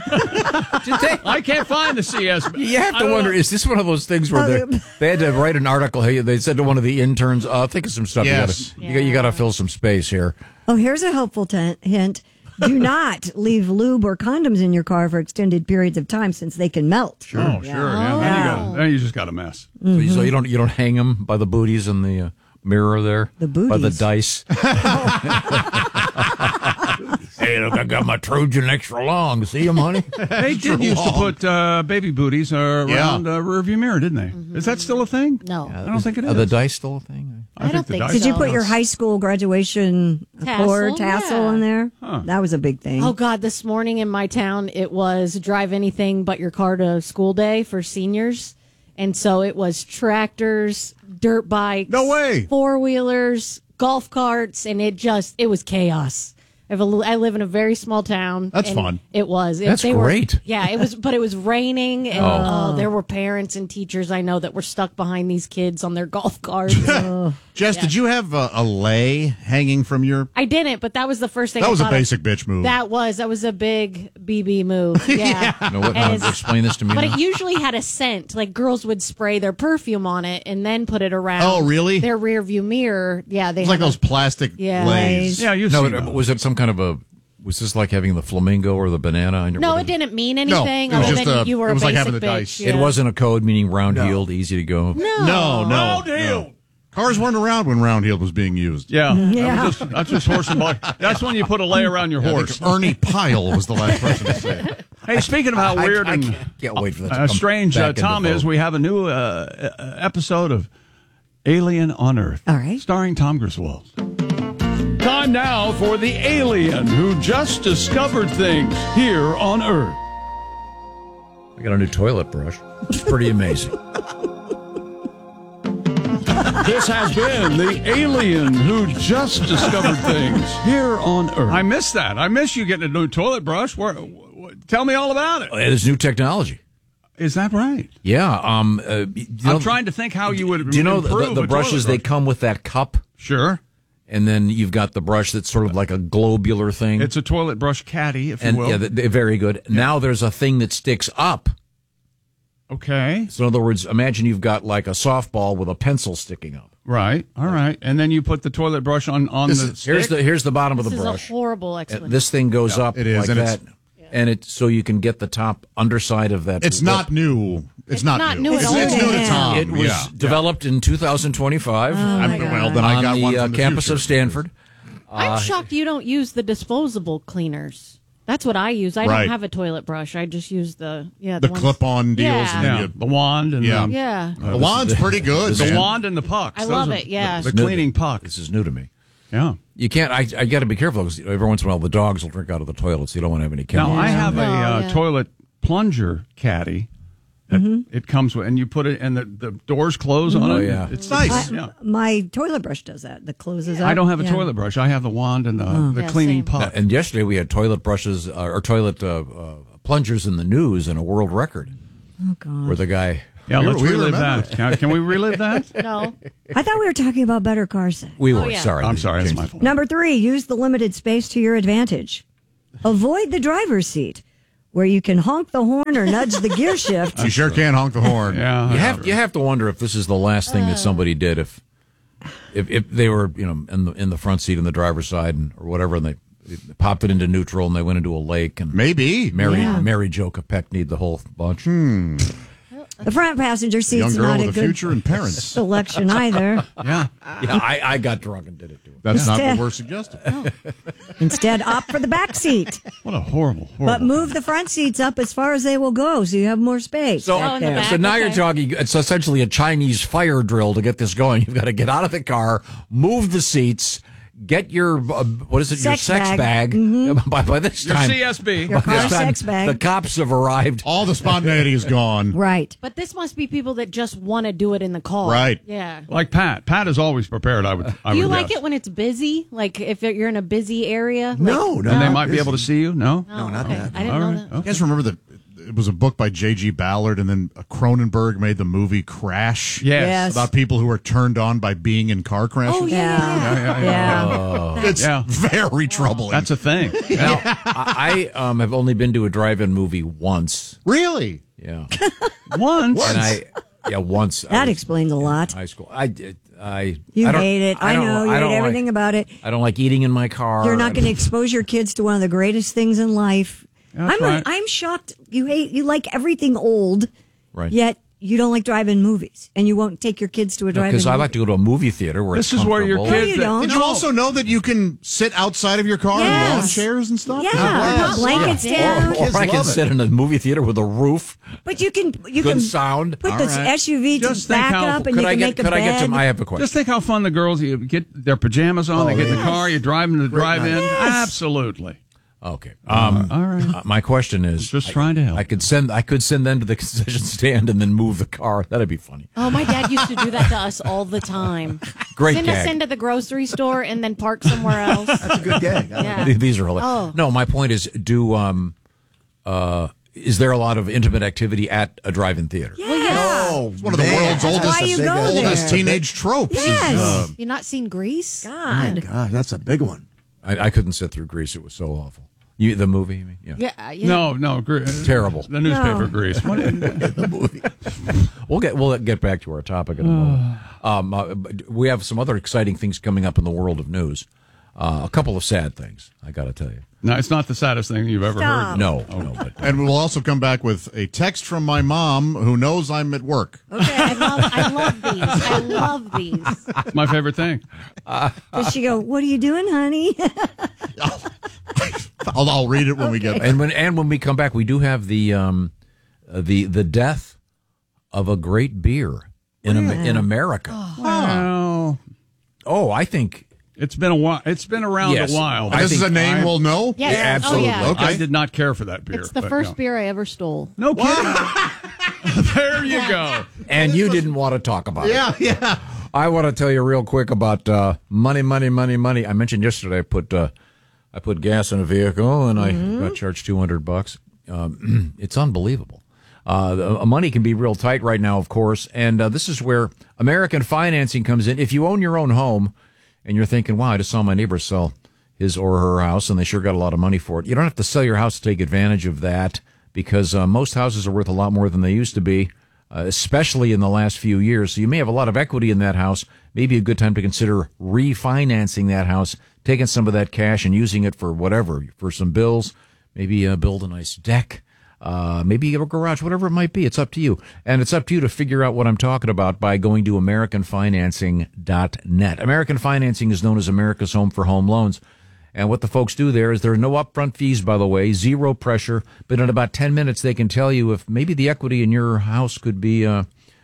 B? I can't find the C S B. You have I to don't wonder, know. is this one of those things where they, they had to write an article? Hey, they said to one of the interns, uh, think of some stuff. Yes. You gotta, you, got, you gotta fill some space here. Oh, here's a helpful t- hint. Do not leave lube or condoms in your car for extended periods of time since they can melt. Sure, oh, sure. Yeah. Then, you got, then you just got a mess. So, you, so you don't you don't hang them by the booties in the uh, mirror there? The By the booties? dice? Hey, look, I got my Trojan extra long. See them, honey? They did used to put uh, baby booties uh, Yeah. around uh, rearview mirror, didn't they? Is that still a thing? No. I don't think it is. Are the dice still a thing? I don't think dice- Did you so. put your high school graduation Tassel, cord tassel yeah. in there? Huh. That was a big thing. Oh God! This morning in my town, it was drive anything but your car to school day for seniors, and so it was tractors, dirt bikes, No way. four wheelers, golf carts, and it just it was chaos. I, have a, li- I live in a very small town. That's and fun. It was. It, That's they were- great. yeah, it was, but it was raining, and Oh. oh, there were parents and teachers I know that were stuck behind these kids on their golf carts. Jess, did you have a, a lay hanging from your? I didn't, but that was the first thing. That I was a thought of. basic bitch move. That was that was a big B B move. Yeah. No, what, no, As- explain this to me But now. it usually had a scent. Like girls would spray their perfume on it and then put it around. Oh, really? Their rear view mirror. Yeah, they It's like had a- those plastic Yeah. lays. Yeah, you No, see but those. was it some kind of a? Was this like having the flamingo or the banana? On your, No, what it is- didn't mean No, anything it was other just than a- you were it was a like basic having the bitch. dice. Yeah. It wasn't a code meaning round heeled, easy to go. No. No, no, Round no. heel. Cars weren't around when round heel was being used. Yeah, Yeah. That was just, that's just horse and buggy. That's when you put a lay around your I think horse. Ernie Pyle was the last person to say it. Hey, speaking of how I- weird I and can't, can't wait for that. To uh, come strange uh, back into Tom is, vogue. we have a new uh, uh, episode of Alien on Earth. All right. Starring Tom Griswold. Time now for the alien who just discovered things here on Earth. I got a new toilet brush. It's pretty amazing. This has been the alien who just discovered things here on Earth. I miss that. I miss you getting a new toilet brush. Where, wh- wh- tell me all about it. It's new technology. Is that right? Yeah. Um. Uh, you know, I'm trying to think how you would. Do you know the, improve the, the a brushes? toilet They brush. come with that cup, Sure. and then you've got the brush that's sort of like a globular thing. It's a toilet brush caddy, if and you will. yeah, they're very good. Now there's a thing that sticks up. Okay. So in other words, imagine you've got like a softball with a pencil sticking up. Right. All right. And then you put the toilet brush on on This the is- here's stick? the here's the bottom of This the is brush. a horrible Uh, explanation. This thing goes Yeah, up it is, like and that, it's- and it so you can get the top underside of that. It's not new. It's, not, not new. new at It's, all. it's new to Tom. It was yeah. developed in two thousand twenty-five. I'm- well, then I on got the one uh, from the campus future. of Stanford. I'm Uh, shocked you don't use the disposable cleaners. That's what I use. I Right. don't have a toilet brush. I just use the yeah The ones- clip-on deals. Yeah. And then Yeah, you, the wand and Yeah. the, Yeah. the wand's pretty good. the man. wand and the pucks. I Those love are it, yeah. The, This is new- cleaning pucks. This is new to me. Yeah. You can't. I, I got to be careful because every once in a while the dogs will drink out of the toilet, so you don't want to have any Now chemicals. I have a Oh, uh, yeah. toilet plunger caddy that Mm-hmm. it comes with, and you put it, and the, the doors close on Oh, it. yeah. It's nice. My, Yeah. my toilet brush does that. That closes up. I don't have a Yeah. toilet brush. I have the wand and the, the Yeah, cleaning same. pot. And yesterday we had toilet brushes uh, or toilet uh, uh, plungers in the news and a world record. Oh, God. Where the guy. Yeah, We- let's we relive remember. that. Can, can we relive that? No. I thought we were talking about better car sex. We were Oh, yeah. sorry. I'm sorry, that's my fault. Number three, use the limited space to your advantage. Avoid the driver's seat, where you can honk the horn or nudge the gear shift. You sure can honk the horn. Yeah, You have you have to wonder if this is the last thing that somebody did. If if if they were you know in the in the front seat in the driver's side and, or whatever, and they, they popped it into neutral and they went into a lake and Maybe. Mary Yeah. Mary Jo Kopechne the whole bunch. The front passenger Young seat's girl not a with a good future and parents. selection either. Yeah. Yeah, I, I got drunk and did it too. That's not Instead- what we're suggesting. Instead, opt for the back seat. What a horrible, horrible. But move the front seats up as far as they will go so you have more space. So, back in the there. back. so now okay. you're talking. It's essentially a Chinese fire drill to get this going. You've got to get out of the car, move the seats, get your uh, what is it? your Sex sex bag. bag. Mhm. By, by this Your time, C S B. Your by this car time, sex bag. the cops have arrived. All the spontaneity is gone. Right. But this must be people that just want to do it in the car. Right. Yeah. Like Pat. Pat is always prepared, I would, I Do you would like guess. it when it's busy? Like if you're in a busy area? Like, No, no. And they might be able to see you? No? No, not okay. that. I didn't All know right. that. You guys remember that it was a book by J G Ballard, and then Cronenberg made the movie Crash. Yes. Yes. About people who are turned on by being in car crashes. Oh, yeah. Yeah. Yeah, yeah, yeah. Yeah. It's Yeah. very troubling. That's a thing. Now, I, I um, have only been to a drive-in movie once. really? Yeah, Once. and I yeah once. I That was explains a lot. in high school. I did. I You I don't- hate it. I, don't- know. You I hate don't like- everything about it. I don't like eating in my car. You're not I going to mean- expose your kids to one of the greatest things in life. That's I'm right. I'm shocked. You hate you like everything old, Right. yet you don't like drive-in movies, and you won't take your kids to a drive-in. Because I movie. like to go to a movie theater where This it's is where your comfortable. kids. No, you don't. Did you also know that you can sit outside of your car in lawn Yes. chairs and stuff? Yeah, Wow. put blankets Or, down. or Kids I can love it. sit in a movie theater with a roof, But you can you good can sound. put All the right. S U V to Just think back how- up, and Could you I can get? make a Could I get bed. some? I have a question. Just think how fun the girls, you get their pajamas on, they get in the yes. car, you're driving to the drive-in. Yes. Absolutely. Okay. Um, all right. uh, my question is, Just I- trying to help. I could send. I could send them to the concession stand and then move the car. That'd be funny. Oh, my dad used to do that to us all the time. Great Send gag. us into the grocery store and then park somewhere else. That's a good gag. I like Yeah. Th- These are hilarious. Oh. No, my point is, do um, uh, is there a lot of intimate activity at a drive-in theater? Yeah. Oh, It's one of the man. world's That's oldest, why you big, go uh, there. oldest teenage tropes. is, Yes. uh, You not seen Grease? God. God, that's a big one. I, I couldn't sit through Grease. It was so awful. You, the movie? You mean? Yeah. Yeah. yeah. No, no. Gre- Terrible. The newspaper No. Grease. What, We'll get we'll get back to our topic in a moment. Um, uh, but we have some other exciting things coming up in the world of news. Uh, a couple of sad things, I got to tell you. no, it's not the saddest thing you've ever Stop. heard. No, no, but And we'll also come back with a text from my mom who knows I'm at work. Okay, I love, I love these. I love these. It's my favorite thing. Does she go, what are you doing, honey? I'll, I'll read it when we get there. and when and when we come back, we do have the um, uh, the the death of a great beer in Am- in America. Well, Oh, I think it's been a while. It's been around Yes. a while. I This is think a name I- we'll know? Yes. Yeah, absolutely. Oh, yeah. Okay. I did not care for that beer. It's the but first no. beer I ever stole. No kidding. There you go. and you didn't want to talk about it. Yeah, yeah. I want to tell you real quick about uh, money, money, money, money. I mentioned yesterday I put uh, I put gas in a vehicle and I got charged two hundred bucks. Um, it's unbelievable. Uh, the money can be real tight right now, of course, and uh, this is where American financing comes in. If you own your own home and you're thinking, wow, I just saw my neighbor sell his or her house and they sure got a lot of money for it. You don't have to sell your house to take advantage of that because uh, most houses are worth a lot more than they used to be, uh, especially in the last few years. So you may have a lot of equity in that house. Maybe a good time to consider refinancing that house, taking some of that cash and using it for whatever, for some bills, maybe uh, build a nice deck. Uh, maybe a garage, whatever it might be. It's up to you. And it's up to you to figure out what I'm talking about by going to American Financing dot net. American Financing is known as America's home for home loans. And what the folks do there is there are no upfront fees, by the way, zero pressure. But in about ten minutes, they can tell you if maybe the equity in your house could be, uh,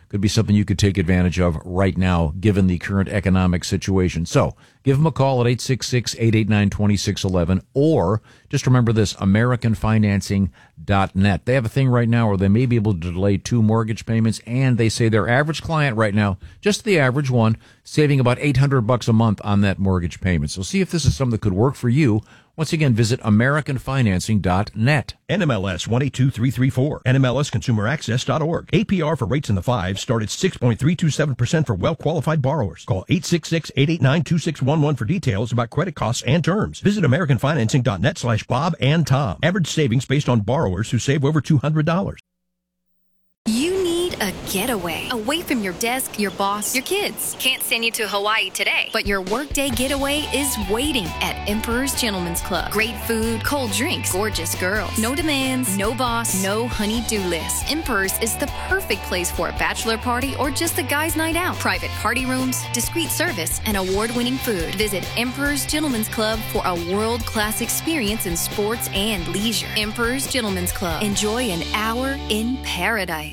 could be something you could take advantage of right now, given the current economic situation. So give them a call at eight six six, eight eight nine, two six one one, or just remember this, American Financing dot net. They have a thing right now where they may be able to delay two mortgage payments, and they say their average client right now, just the average one, saving about eight hundred bucks a month on that mortgage payment. So see if this is something that could work for you. Once again, visit American Financing dot net. N M L S one eight two three three four, N M L S Consumer Access dot org. A P R for rates in the fives start at six point three two seven percent for well-qualified borrowers. Call eight six six, eight eight nine, two six one one for details about credit costs and terms. Visit American Financing dot net slash Bob and Tom. Average savings based on borrowers who save over two hundred dollars. You need a getaway away from your desk, your boss, your kids. Can't send you to Hawaii today, but your workday getaway is waiting at Emperor's Gentleman's Club. Great food, cold drinks, gorgeous girls. No demands, no boss, no honey-do list. Emperor's is the perfect place for a bachelor party or just a guy's night out. Private party rooms, discreet service, and award-winning food. Visit Emperor's Gentleman's Club for a world-class experience in sports and leisure. Emperor's Gentleman's Club. Enjoy an hour in paradise.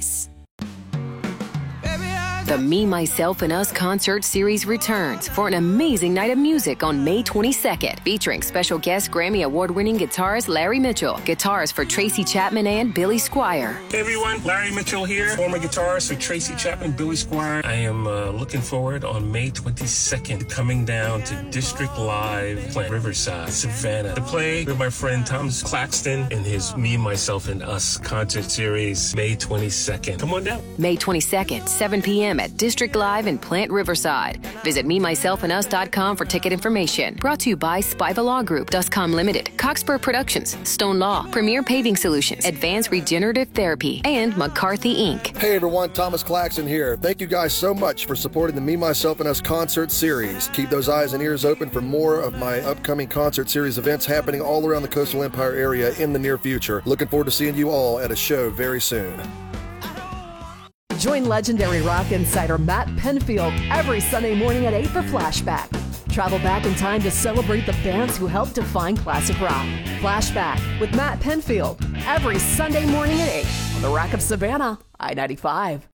The Me, Myself, and Us concert series returns for an amazing night of music on May twenty-second, featuring special guest Grammy Award-winning guitarist Larry Mitchell, guitars for Tracy Chapman and Billy Squier. Hey everyone, Larry Mitchell here, former guitarist for Tracy Chapman, Billy Squier. I am uh, looking forward on May twenty-second, coming down to District Live, Plant Riverside, Savannah, to play with my friend Thomas Claxton in his Me, Myself, and Us concert series, May twenty-second. Come on down. May twenty-second, seven p.m. at District Live in Plant Riverside. Visit me myself and us dot com for ticket information. Brought to you by Spiva Law Group, Duscom Limited, Coxburg Productions, Stone Law, Premier Paving Solutions, Advanced Regenerative Therapy, and McCarthy Incorporated. Hey everyone, Thomas Claxton here. Thank you guys so much for supporting the Me, Myself, and Us concert series. Keep those eyes and ears open for more of my upcoming concert series events happening all around the Coastal Empire area in the near future. Looking forward to seeing you all at a show very soon. Join legendary rock insider Matt Penfield every Sunday morning at eight for Flashback. Travel back in time to celebrate the bands who helped define classic rock. Flashback with Matt Penfield every Sunday morning at eight on the Rock of Savannah, I ninety-five.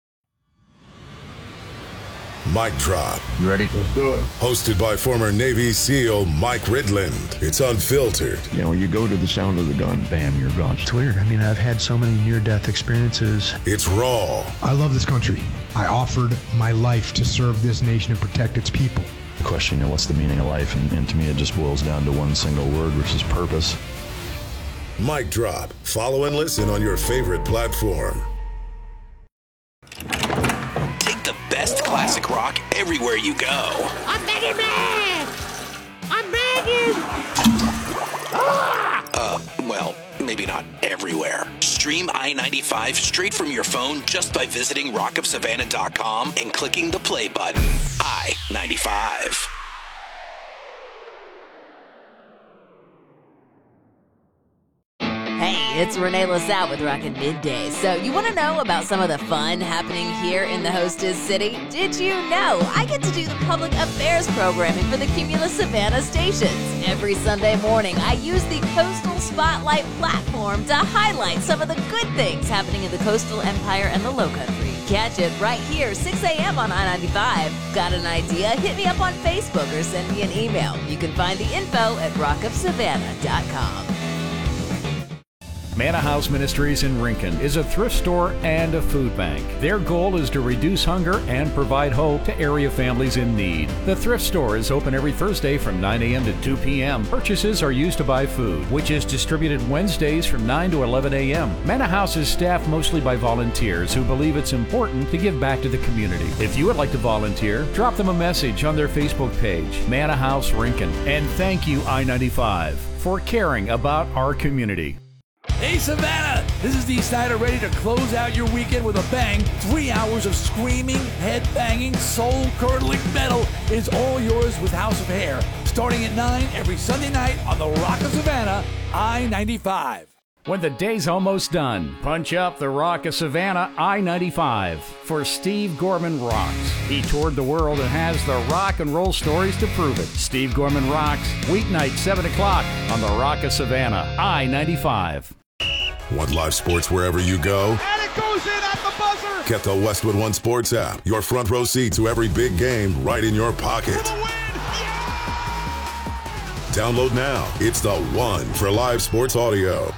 Mic Drop. You ready? Let's do it. Hosted by former Navy SEAL Mike Ridland. It's unfiltered. You know, you go to the sound of the gun, bam, you're gone. It's weird. I mean, I've had so many near-death experiences. It's raw. I love this country. I offered my life to serve this nation and protect its people. The question, you know, what's the meaning of life? And, and to me, it just boils down to one single word, which is purpose. Mic Drop. Follow and listen on your favorite platform. The best classic rock everywhere you go. I'm begging, man! I'm begging! Uh, well, maybe not everywhere. Stream I ninety-five straight from your phone just by visiting rock of savannah dot com and clicking the play button. I ninety-five. Hey, it's Renee LaSalle with Rockin' Midday. So you want to know about some of the fun happening here in the hostess city? Did you know I get to do the public affairs programming for the Cumulus Savannah stations? Every Sunday morning, I use the Coastal Spotlight platform to highlight some of the good things happening in the Coastal Empire and the Lowcountry. Catch it right here, six a.m. on I ninety-five. Got an idea? Hit me up on Facebook or send me an email. You can find the info at rock of savannah dot com. Manna House Ministries in Rincon is a thrift store and a food bank. Their goal is to reduce hunger and provide hope to area families in need. The thrift store is open every Thursday from nine a.m. to two p.m. Purchases are used to buy food, which is distributed Wednesdays from nine to eleven a.m. Manna House is staffed mostly by volunteers who believe it's important to give back to the community. If you would like to volunteer, drop them a message on their Facebook page, Manna House Rincon. And thank you, I ninety-five, for caring about our community. Hey Savannah, this is Dee Snider ready to close out your weekend with a bang. Three hours of screaming, head-banging, soul-curdling metal is all yours with House of Hair. Starting at nine every Sunday night on the Rock of Savannah, I ninety-five. When the day's almost done, punch up the Rock of Savannah, I ninety-five, for Steve Gorman Rocks. He toured the world and has the rock and roll stories to prove it. Steve Gorman Rocks, weeknight, seven o'clock on the Rock of Savannah, I ninety-five. Want live sports wherever you go? And it goes in at the buzzer. Get the Westwood One Sports app. Your front row seat to every big game right in your pocket. Download now. It's the one for live sports audio.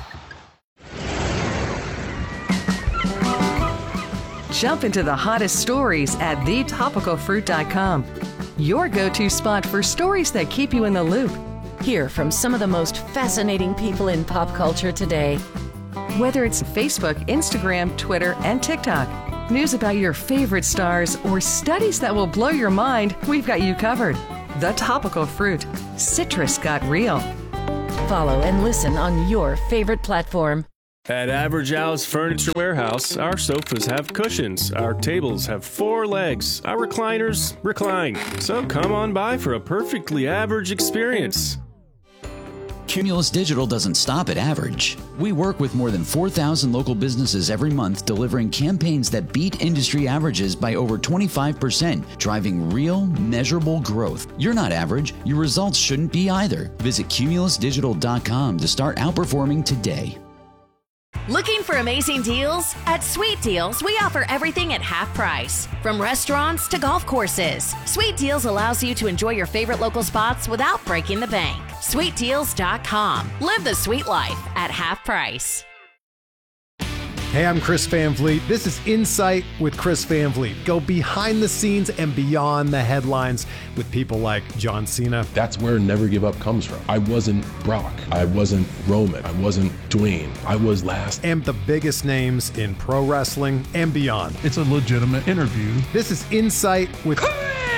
Jump into the hottest stories at the topical fruit dot com. Your go-to spot for stories that keep you in the loop. Hear from some of the most fascinating people in pop culture today. Whether it's Facebook, Instagram, Twitter, and TikTok, news about your favorite stars, or studies that will blow your mind, we've got you covered. The Topical Fruit. Citrus got real. Follow and listen on your favorite platform. At Average Al's Furniture Warehouse, our sofas have cushions, our tables have four legs, our recliners recline. So come on by for a perfectly average experience. Cumulus Digital doesn't stop at average. We work with more than four thousand local businesses every month, delivering campaigns that beat industry averages by over twenty-five percent, driving real, measurable growth. You're not average. Your results shouldn't be either. Visit cumulus digital dot com to start outperforming today. Looking for amazing deals? At Sweet Deals, we offer everything at half price. From restaurants to golf courses, Sweet Deals allows you to enjoy your favorite local spots without breaking the bank. sweet deals dot com. Live the sweet life at half price. Hey, I'm Chris Van Vliet. This is Insight with Chris Van Vliet. Go behind the scenes and beyond the headlines with people like John Cena. That's where Never Give Up comes from. I wasn't Brock. I wasn't Roman. I wasn't Dwayne. I was last. And the biggest names in pro wrestling and beyond. It's a legitimate interview. This is Insight with Chris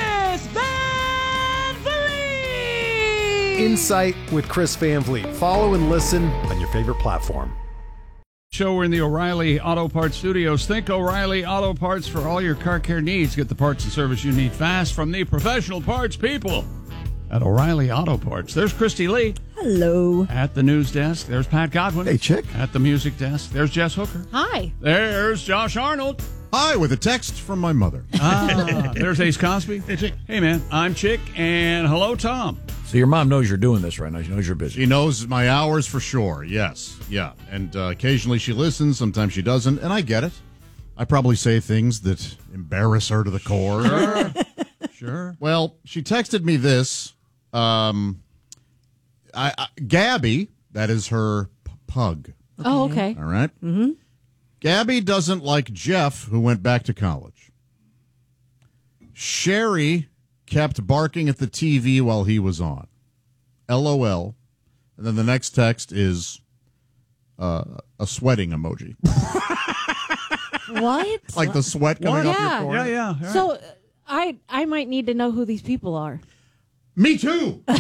Van Vliet. Insight with Chris Van Vliet. Follow and listen on your favorite platform. Show we're in the O'Reilly Auto Parts Studios. Think O'Reilly Auto Parts for all your car care needs. Get the parts and service you need fast from the professional parts people at O'Reilly Auto Parts. There's Christy Lee. Hello. At the news desk, there's Pat Godwin. Hey, chick. At the music desk, there's Jess Hooker. Hi. There's Josh Arnold. Hi, with a text from my mother. Ah, there's Ace Cosby. Hey, Chick. Hey, man. I'm Chick, and hello, Tom. So your mom knows you're doing this right now. She knows you're busy. She knows my hours for sure. Yes. Yeah. And uh, occasionally she listens. Sometimes she doesn't. And I get it. I probably say things that embarrass her to the core. Sure. Sure. Well, she texted me this. Um, I, I, Gabby, that is her p- pug. Oh, okay. All right. Mm-hmm. Gabby doesn't like Jeff, who went back to college. Sherry kept barking at the T V while he was on. LOL. And then the next text is uh, a sweating emoji. What? Like the sweat coming What? off Yeah. your forehead. Yeah, yeah. So uh, I I might need to know who these people are. Me too. Who's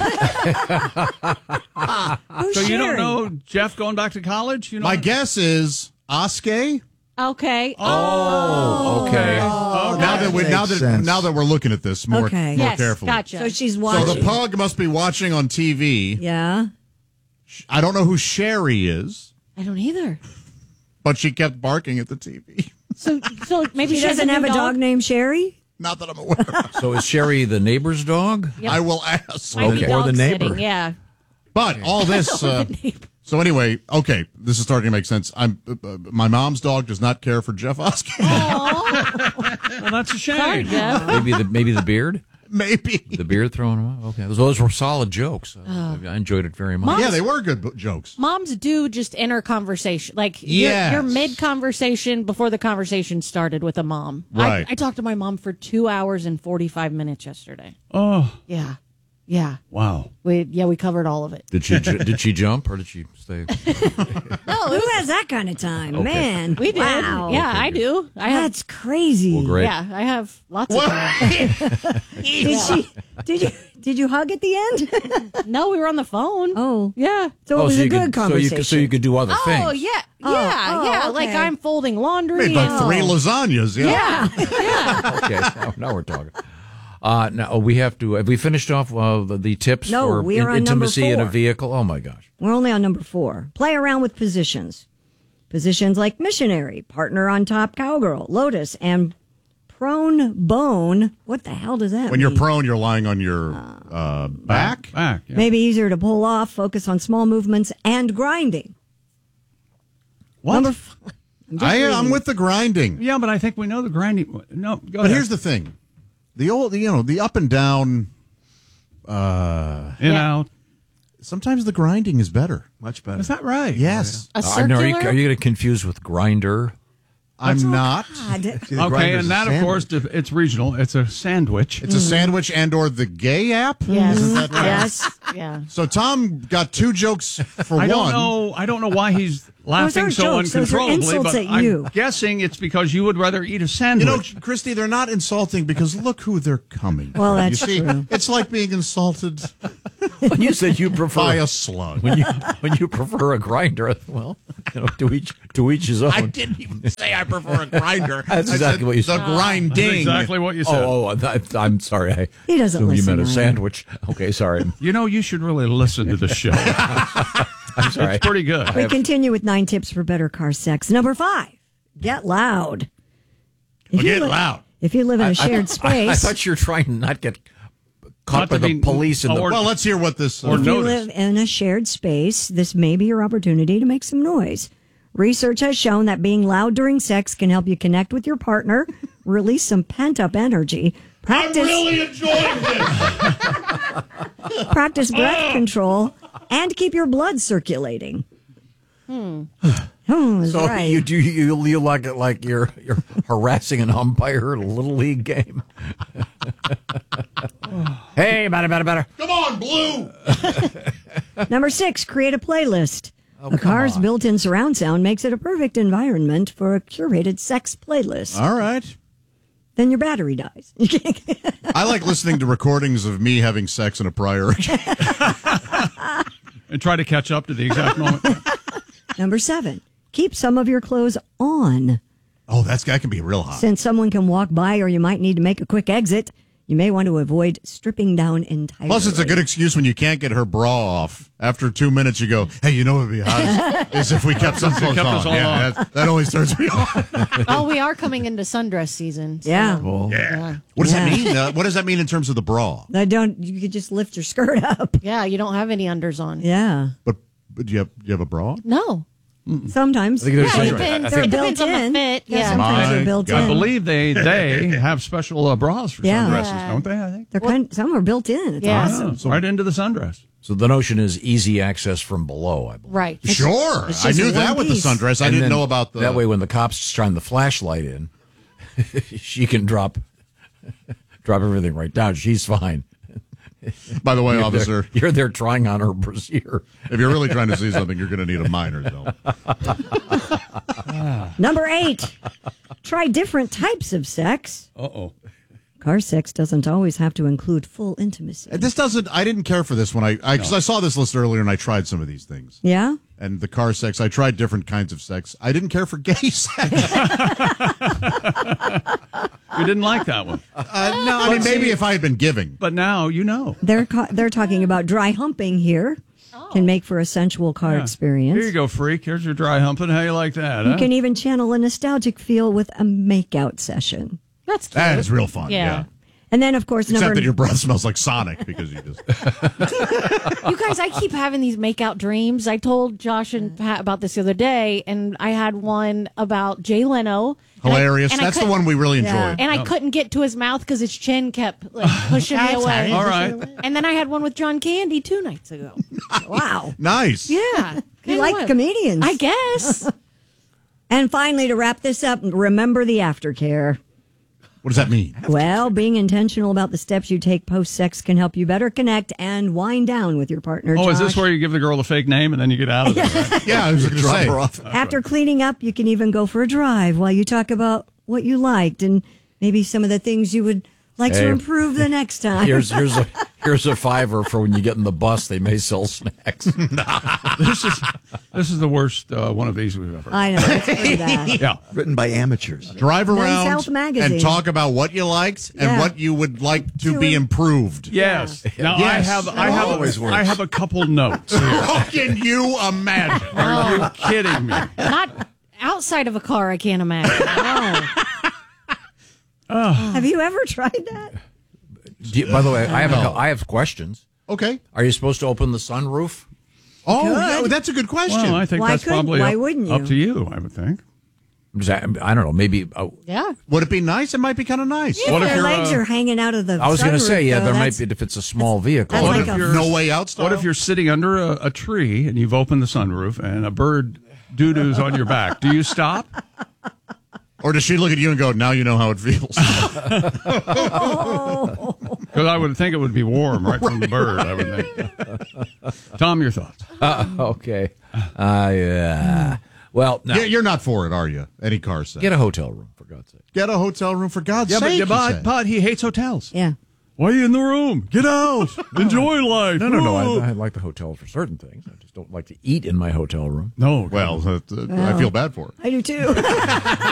So you don't Sherry? know Jeff going back to college? You know My guess is Oskay. Okay. Oh, okay. Oh, now that we now makes that sense. now that we're looking at this more, Okay. more Yes, carefully. gotcha. So she's So watching. the pug must be watching on T V. Yeah. I don't know who Sherry is, I don't either. but she kept barking at the T V. So so maybe She she has doesn't a have new a dog named Sherry? Not that I'm aware of. So is Sherry the neighbor's dog? Yep. I will ask. Might be Okay. Or the dog neighbor. sitting, yeah. But all this. Uh, so anyway, okay, this is starting to make sense. I'm uh, uh, my mom's dog does not care for Jeff Oskay. Well, that's a shame. Sorry, Jeff. Maybe the maybe the beard. Maybe The beard throwing him off. Okay, those, those were solid jokes. Uh, I enjoyed it very much. Mom's- yeah, they were good bo- jokes. Moms do just enter conversation. Like, you're, Yes. you're mid-conversation before the conversation started with a mom. Right. I, I talked to my mom for two hours and forty-five minutes yesterday. Oh, Yeah. Yeah. wow. We Yeah, we covered all of it. Did she ju- did she jump or did she stay? No, who has that kind of time? Okay. Man. We did. Wow. Yeah, I do. I have, That's crazy. Well, great. Yeah, I have lots of time. Did she did you did you hug at the end? No, we were on the phone. Oh. Yeah. So it Oh, was so a you good could, so you conversation. could so you could do other Oh, things. yeah. Oh, Yeah, oh, yeah. Like okay. I'm folding laundry. Made like and- three lasagnas. Yeah. Yeah. Yeah. Okay, now, now we're talking. Uh, now we have to. Have we finished off uh, the, the tips No, for we are on number intimacy in a four. vehicle? Oh my gosh! We're only on number four. Play around with positions. Positions like missionary, partner on top, cowgirl, lotus, and prone bone. What the hell does that When mean? you're prone, you're lying on your uh, back. Back. Yeah. Maybe easier to pull off, focus on small movements, and grinding. What? Number f- I'm just I, reading. I'm with the grinding. Yeah, but I think we know the grinding. No, go But ahead. here's the thing: the old, you know, the up and down, uh, in out. Sometimes the grinding is better. Much better. Is that right? Yes. A I know, are you, circular? are you going to confuse with grinder? I'm not. Okay, and that, of course, it's regional. It's a sandwich. It's a sandwich and or the gay app. Yes. Isn't that right? Yes. Yeah. So Tom got two jokes for I one. don't know. I don't know why he's laughing aren't so jokes. Those are uncontrollably, insults but at I'm you. guessing it's because you would rather eat a You sandwich. know, Christy, they're not insulting because look who they're coming. Well, from. that's you see, true. It's like being insulted When you said you prefer by a slug. when you when you prefer a grinder, well, you know, to each to each his own. I didn't even say I prefer a grinder. That's I exactly said what you the said. grinding. That's exactly what you said. Oh, oh I, I'm sorry. I He doesn't assumed you listen, meant a Ryan. sandwich. Okay, sorry. You know, you should really listen to the show. I'm sorry. It's pretty good. We continue with nine tips for better car sex. Number five, get loud. If Get you li- loud. If you live in a I- shared I, space, I, I thought you were trying to not get caught Not by to the be- police in the. or- Well, let's hear what this. Or if you notice. live in a shared space, this may be your opportunity to make some noise. Research has shown that being loud during sex can help you connect with your partner, release some pent up energy. Practice, I'm really enjoying this. practice breath control, and keep your blood circulating. Hmm. Oh, that's so right. you do you you like it like you're you're harassing an umpire at a little league game. Hey, better, better, better. Come on, Blue. Number six, create a playlist. Oh, a come car's on. built-in surround sound makes it a perfect environment for a curated sex playlist. All right. Then your battery dies. I like listening to recordings of me having sex in a prior. And try to catch up to the exact moment. Number seven, keep some of your clothes on. Oh, that's that can be real hot. Since someone can walk by or you might need to make a quick exit, you may want to avoid stripping down entirely. Plus, it's a good excuse when you can't get her bra off. After two minutes, you go, "Hey, you know what would be hot is, is if we kept some If we clothes kept on." us all Yeah, on. that, that always turns me on. Oh, we are coming into sundress season. so- Yeah. Well, Yeah. What does Yeah. that mean? Uh, what does that mean in terms of the bra? I don't. You could just lift your skirt up. Yeah, you don't have any unders on. Yeah. But, but do you have do you have a bra? No. Sometimes. I think there's Yeah, some- it depends, I it think- depends on the built-in. fit. Yeah, Yeah. sometimes they're built I in. believe they they have special uh, bras for Yeah. sundresses, Yeah. don't they? I think. They're kind. Some are built in. It's Yeah. awesome. Yeah, so right into the sundress. So the notion is easy access from below, I believe. Right. Sure, it's I just knew one that with the piece. sundress. I And didn't then know about the. That way, when the cops shine the flashlight in, she can drop drop everything right down. She's fine. By the way, You're officer, there, you're there trying on her brassiere. if you're really trying to see something, you're going to need a minor zone. Number eight, try different types of sex. Uh oh. Car sex doesn't always have to include full intimacy. This doesn't. I didn't care for this when I because I, 'cause I saw this list earlier and I tried some of these things. Yeah? And the car sex, I tried different kinds of sex. I didn't care for gay sex. You didn't like that one. Uh, no, I mean maybe if I had been giving. But now you know. They're ca- they're talking about dry humping here. Can make for a sensual car Yeah. experience. Here you go, freak. Here's your dry humping. How you like that? You huh? can even channel a nostalgic feel with a makeout session. That's cute. That is real fun. Yeah. Yeah. And then, of course, Except number that your breath smells like Sonic because you just. You guys, I keep having these makeout dreams. I told Josh and Pat about this the other day, and I had one about Jay Leno. and I- Hilarious. and I That's the couldn't- one we really enjoyed. Yeah. And I couldn't get to his mouth because his chin kept like pushing me away. All right. And then I had one with John Candy two nights ago. wow. Nice. Yeah. You Kinda like was. comedians. I guess. And finally, to wrap this up, remember the aftercare. What does that mean? Well, being intentional about the steps you take post-sex can help you better connect and wind down with your partner. Oh, is this Josh. where you give the girl a fake name and then you get out of there? Right? Yeah, I was going to Drop say. her off. After cleaning up, you can even go for a drive while you talk about what you liked and maybe some of the things you would like to Hey. improve the next time. Here's here's a here's a fiver for when you get in the bus. They may sell snacks. This is this is the worst uh, one of these we've ever. I know, it's pretty bad. Yeah. Written by amateurs. Drive Men's around Health magazine. and talk about what you liked and Yeah. what you would like to To be im- improved. Yes. Now Yes. I have I have Always a, works. I have a couple notes here. How can you imagine? Are you kidding me? Not outside of a car, I can't imagine. No. Have you ever tried that? Do you- by the way, I have a, I have questions. Okay. Are you supposed to open the sunroof? Oh, Good. yeah, that's a good question. Well, I think Why that's couldn't- probably why up, wouldn't up you? to you, I would think. I don't know. Maybe. Uh, Yeah. Would it be nice? It might be kind of nice. If What if their you're, legs uh, are hanging out of the I was going to sunroof, say, yeah, though, there might that's- be if it's a small vehicle. that's What like if a- you're No way out style? What if you're sitting under a, a tree and you've opened the sunroof and a bird doo-doos on your back? Do you stop? Or does she look at you and go, now you know how it feels? Because I would think it would be warm right from the bird, I would think. Tom, your thoughts? Uh, okay. Uh, yeah. Well, no. Yeah, you're not for it, are you? Any car set. Get a hotel room, for God's sake. Get a hotel room, for God's Yeah, but, sake. yeah, he but, said. but he hates hotels. Yeah. Why are you in the room? Get out. Enjoy life. No, no, no. Whoa. I, I like the hotel for certain things. I just don't like to eat in my hotel room. No. Well, uh, uh, I feel bad for it. I do too.